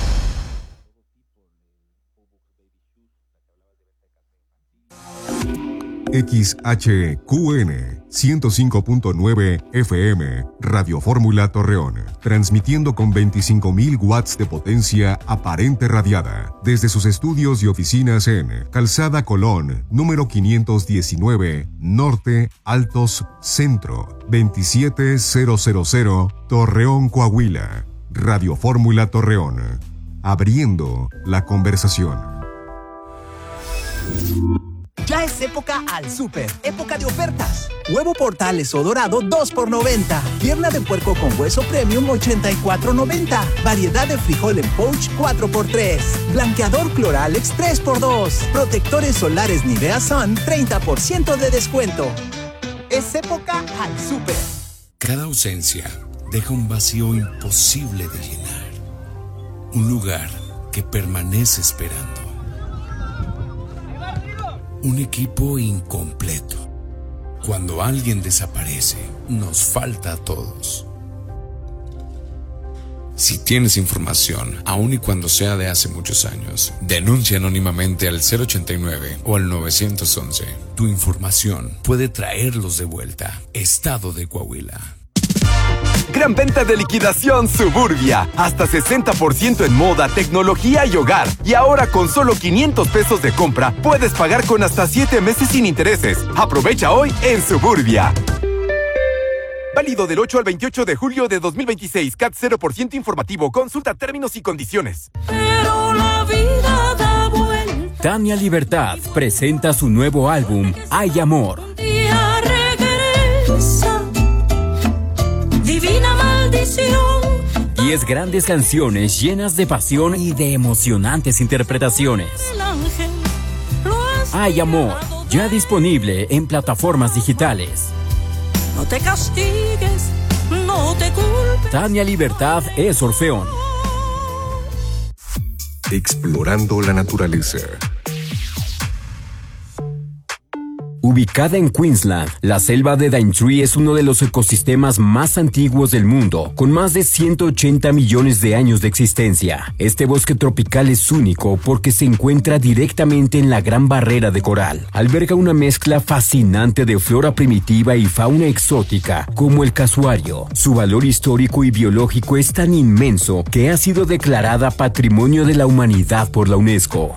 X H Q N ciento cinco punto nueve F M, Radio Fórmula Torreón, transmitiendo con veinticinco mil watts de potencia aparente radiada, desde sus estudios y oficinas en Calzada Colón, número quinientos diecinueve, Norte, Altos, Centro, veintisiete mil, Torreón, Coahuila. Radio Fórmula Torreón, abriendo la conversación. Ya es época al súper, época de ofertas. Huevo Portales o Dorado dos por noventa. Pierna de puerco con hueso premium ochenta y cuatro noventa. Variedad de frijol en pouch cuatro por tres. Blanqueador Cloralex tres por dos. Protectores solares Nivea Sun treinta por ciento de descuento. Es época al súper. Cada ausencia deja un vacío imposible de llenar. Un lugar que permanece esperando. Un equipo incompleto. Cuando alguien desaparece, nos falta a todos. Si tienes información, aun y cuando sea de hace muchos años, denuncia anónimamente al cero ochenta y nueve o al nueve once. Tu información puede traerlos de vuelta. Estado de Coahuila. Gran venta de liquidación Suburbia. Hasta sesenta por ciento en moda, tecnología y hogar. Y ahora con solo quinientos pesos de compra, puedes pagar con hasta siete meses sin intereses. Aprovecha hoy en Suburbia. Válido del ocho al veintiocho de julio de dos mil veintiséis. C A T cero por ciento informativo. Consulta términos y condiciones. Pero la vida da vuelta. Tania Libertad presenta su nuevo álbum, Hay Amor. Un día regresa. Divina maldición. Diez grandes canciones llenas de pasión y de emocionantes interpretaciones. Hay Amor, ya disponible en plataformas digitales. No te castigues, no te culpes. Tania Libertad es Orfeón. Explorando la naturaleza. Ubicada en Queensland, la selva de Daintree es uno de los ecosistemas más antiguos del mundo, con más de ciento ochenta millones de años de existencia. Este bosque tropical es único porque se encuentra directamente en la Gran Barrera de Coral. Alberga una mezcla fascinante de flora primitiva y fauna exótica, como el casuario. Su valor histórico y biológico es tan inmenso que ha sido declarada Patrimonio de la Humanidad por la UNESCO.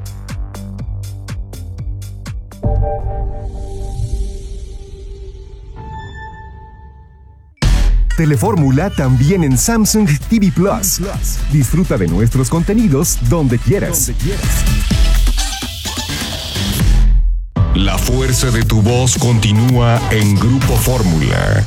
Telefórmula también en Samsung T V Plus. Disfruta de nuestros contenidos donde quieras. donde quieras. La fuerza de tu voz continúa en Grupo Fórmula.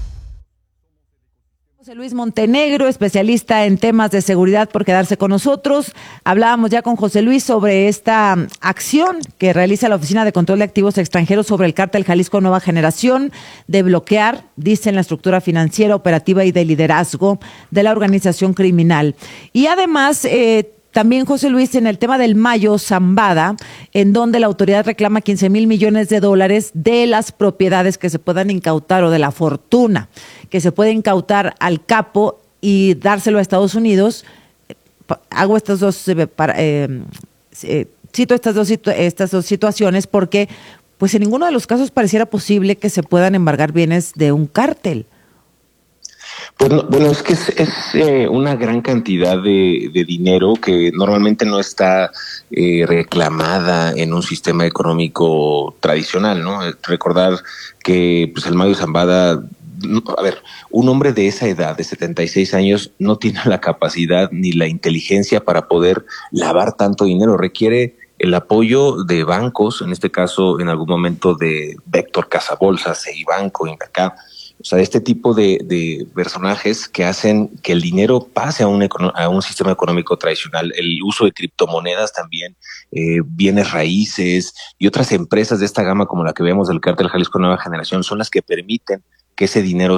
José Luis Montenegro, especialista en temas de seguridad, por quedarse con nosotros. Hablábamos ya con José Luis sobre esta acción que realiza la Oficina de Control de Activos Extranjeros sobre el Cártel Jalisco Nueva Generación de bloquear, dicen, la estructura financiera, operativa y de liderazgo de la organización criminal. Y además, eh, también, José Luis, en el tema del Mayo Zambada, en donde la autoridad reclama quince mil millones de dólares de las propiedades que se puedan incautar o de la fortuna que se puede incautar al capo y dárselo a Estados Unidos. Hago estos dos eh, para, eh, eh, cito estas dos, situ- estas dos situaciones porque pues en ninguno de los casos pareciera posible que se puedan embargar bienes de un cártel. Pues no, bueno, es que es, es eh, una gran cantidad de, de dinero que normalmente no está eh, reclamada en un sistema económico tradicional, ¿no? Recordar que pues el Mayo Zambada, a ver, un hombre de esa edad, de setenta y seis años, no tiene la capacidad ni la inteligencia para poder lavar tanto dinero. Requiere el apoyo de bancos, en este caso, en algún momento de Vector Casabolsas, Ceibanco, Invercap. O sea, este tipo de, de personajes que hacen que el dinero pase a un, econo- a un sistema económico tradicional. El uso de criptomonedas también, eh, bienes raíces y otras empresas de esta gama como la que vemos del Cártel Jalisco Nueva Generación son las que permiten que ese dinero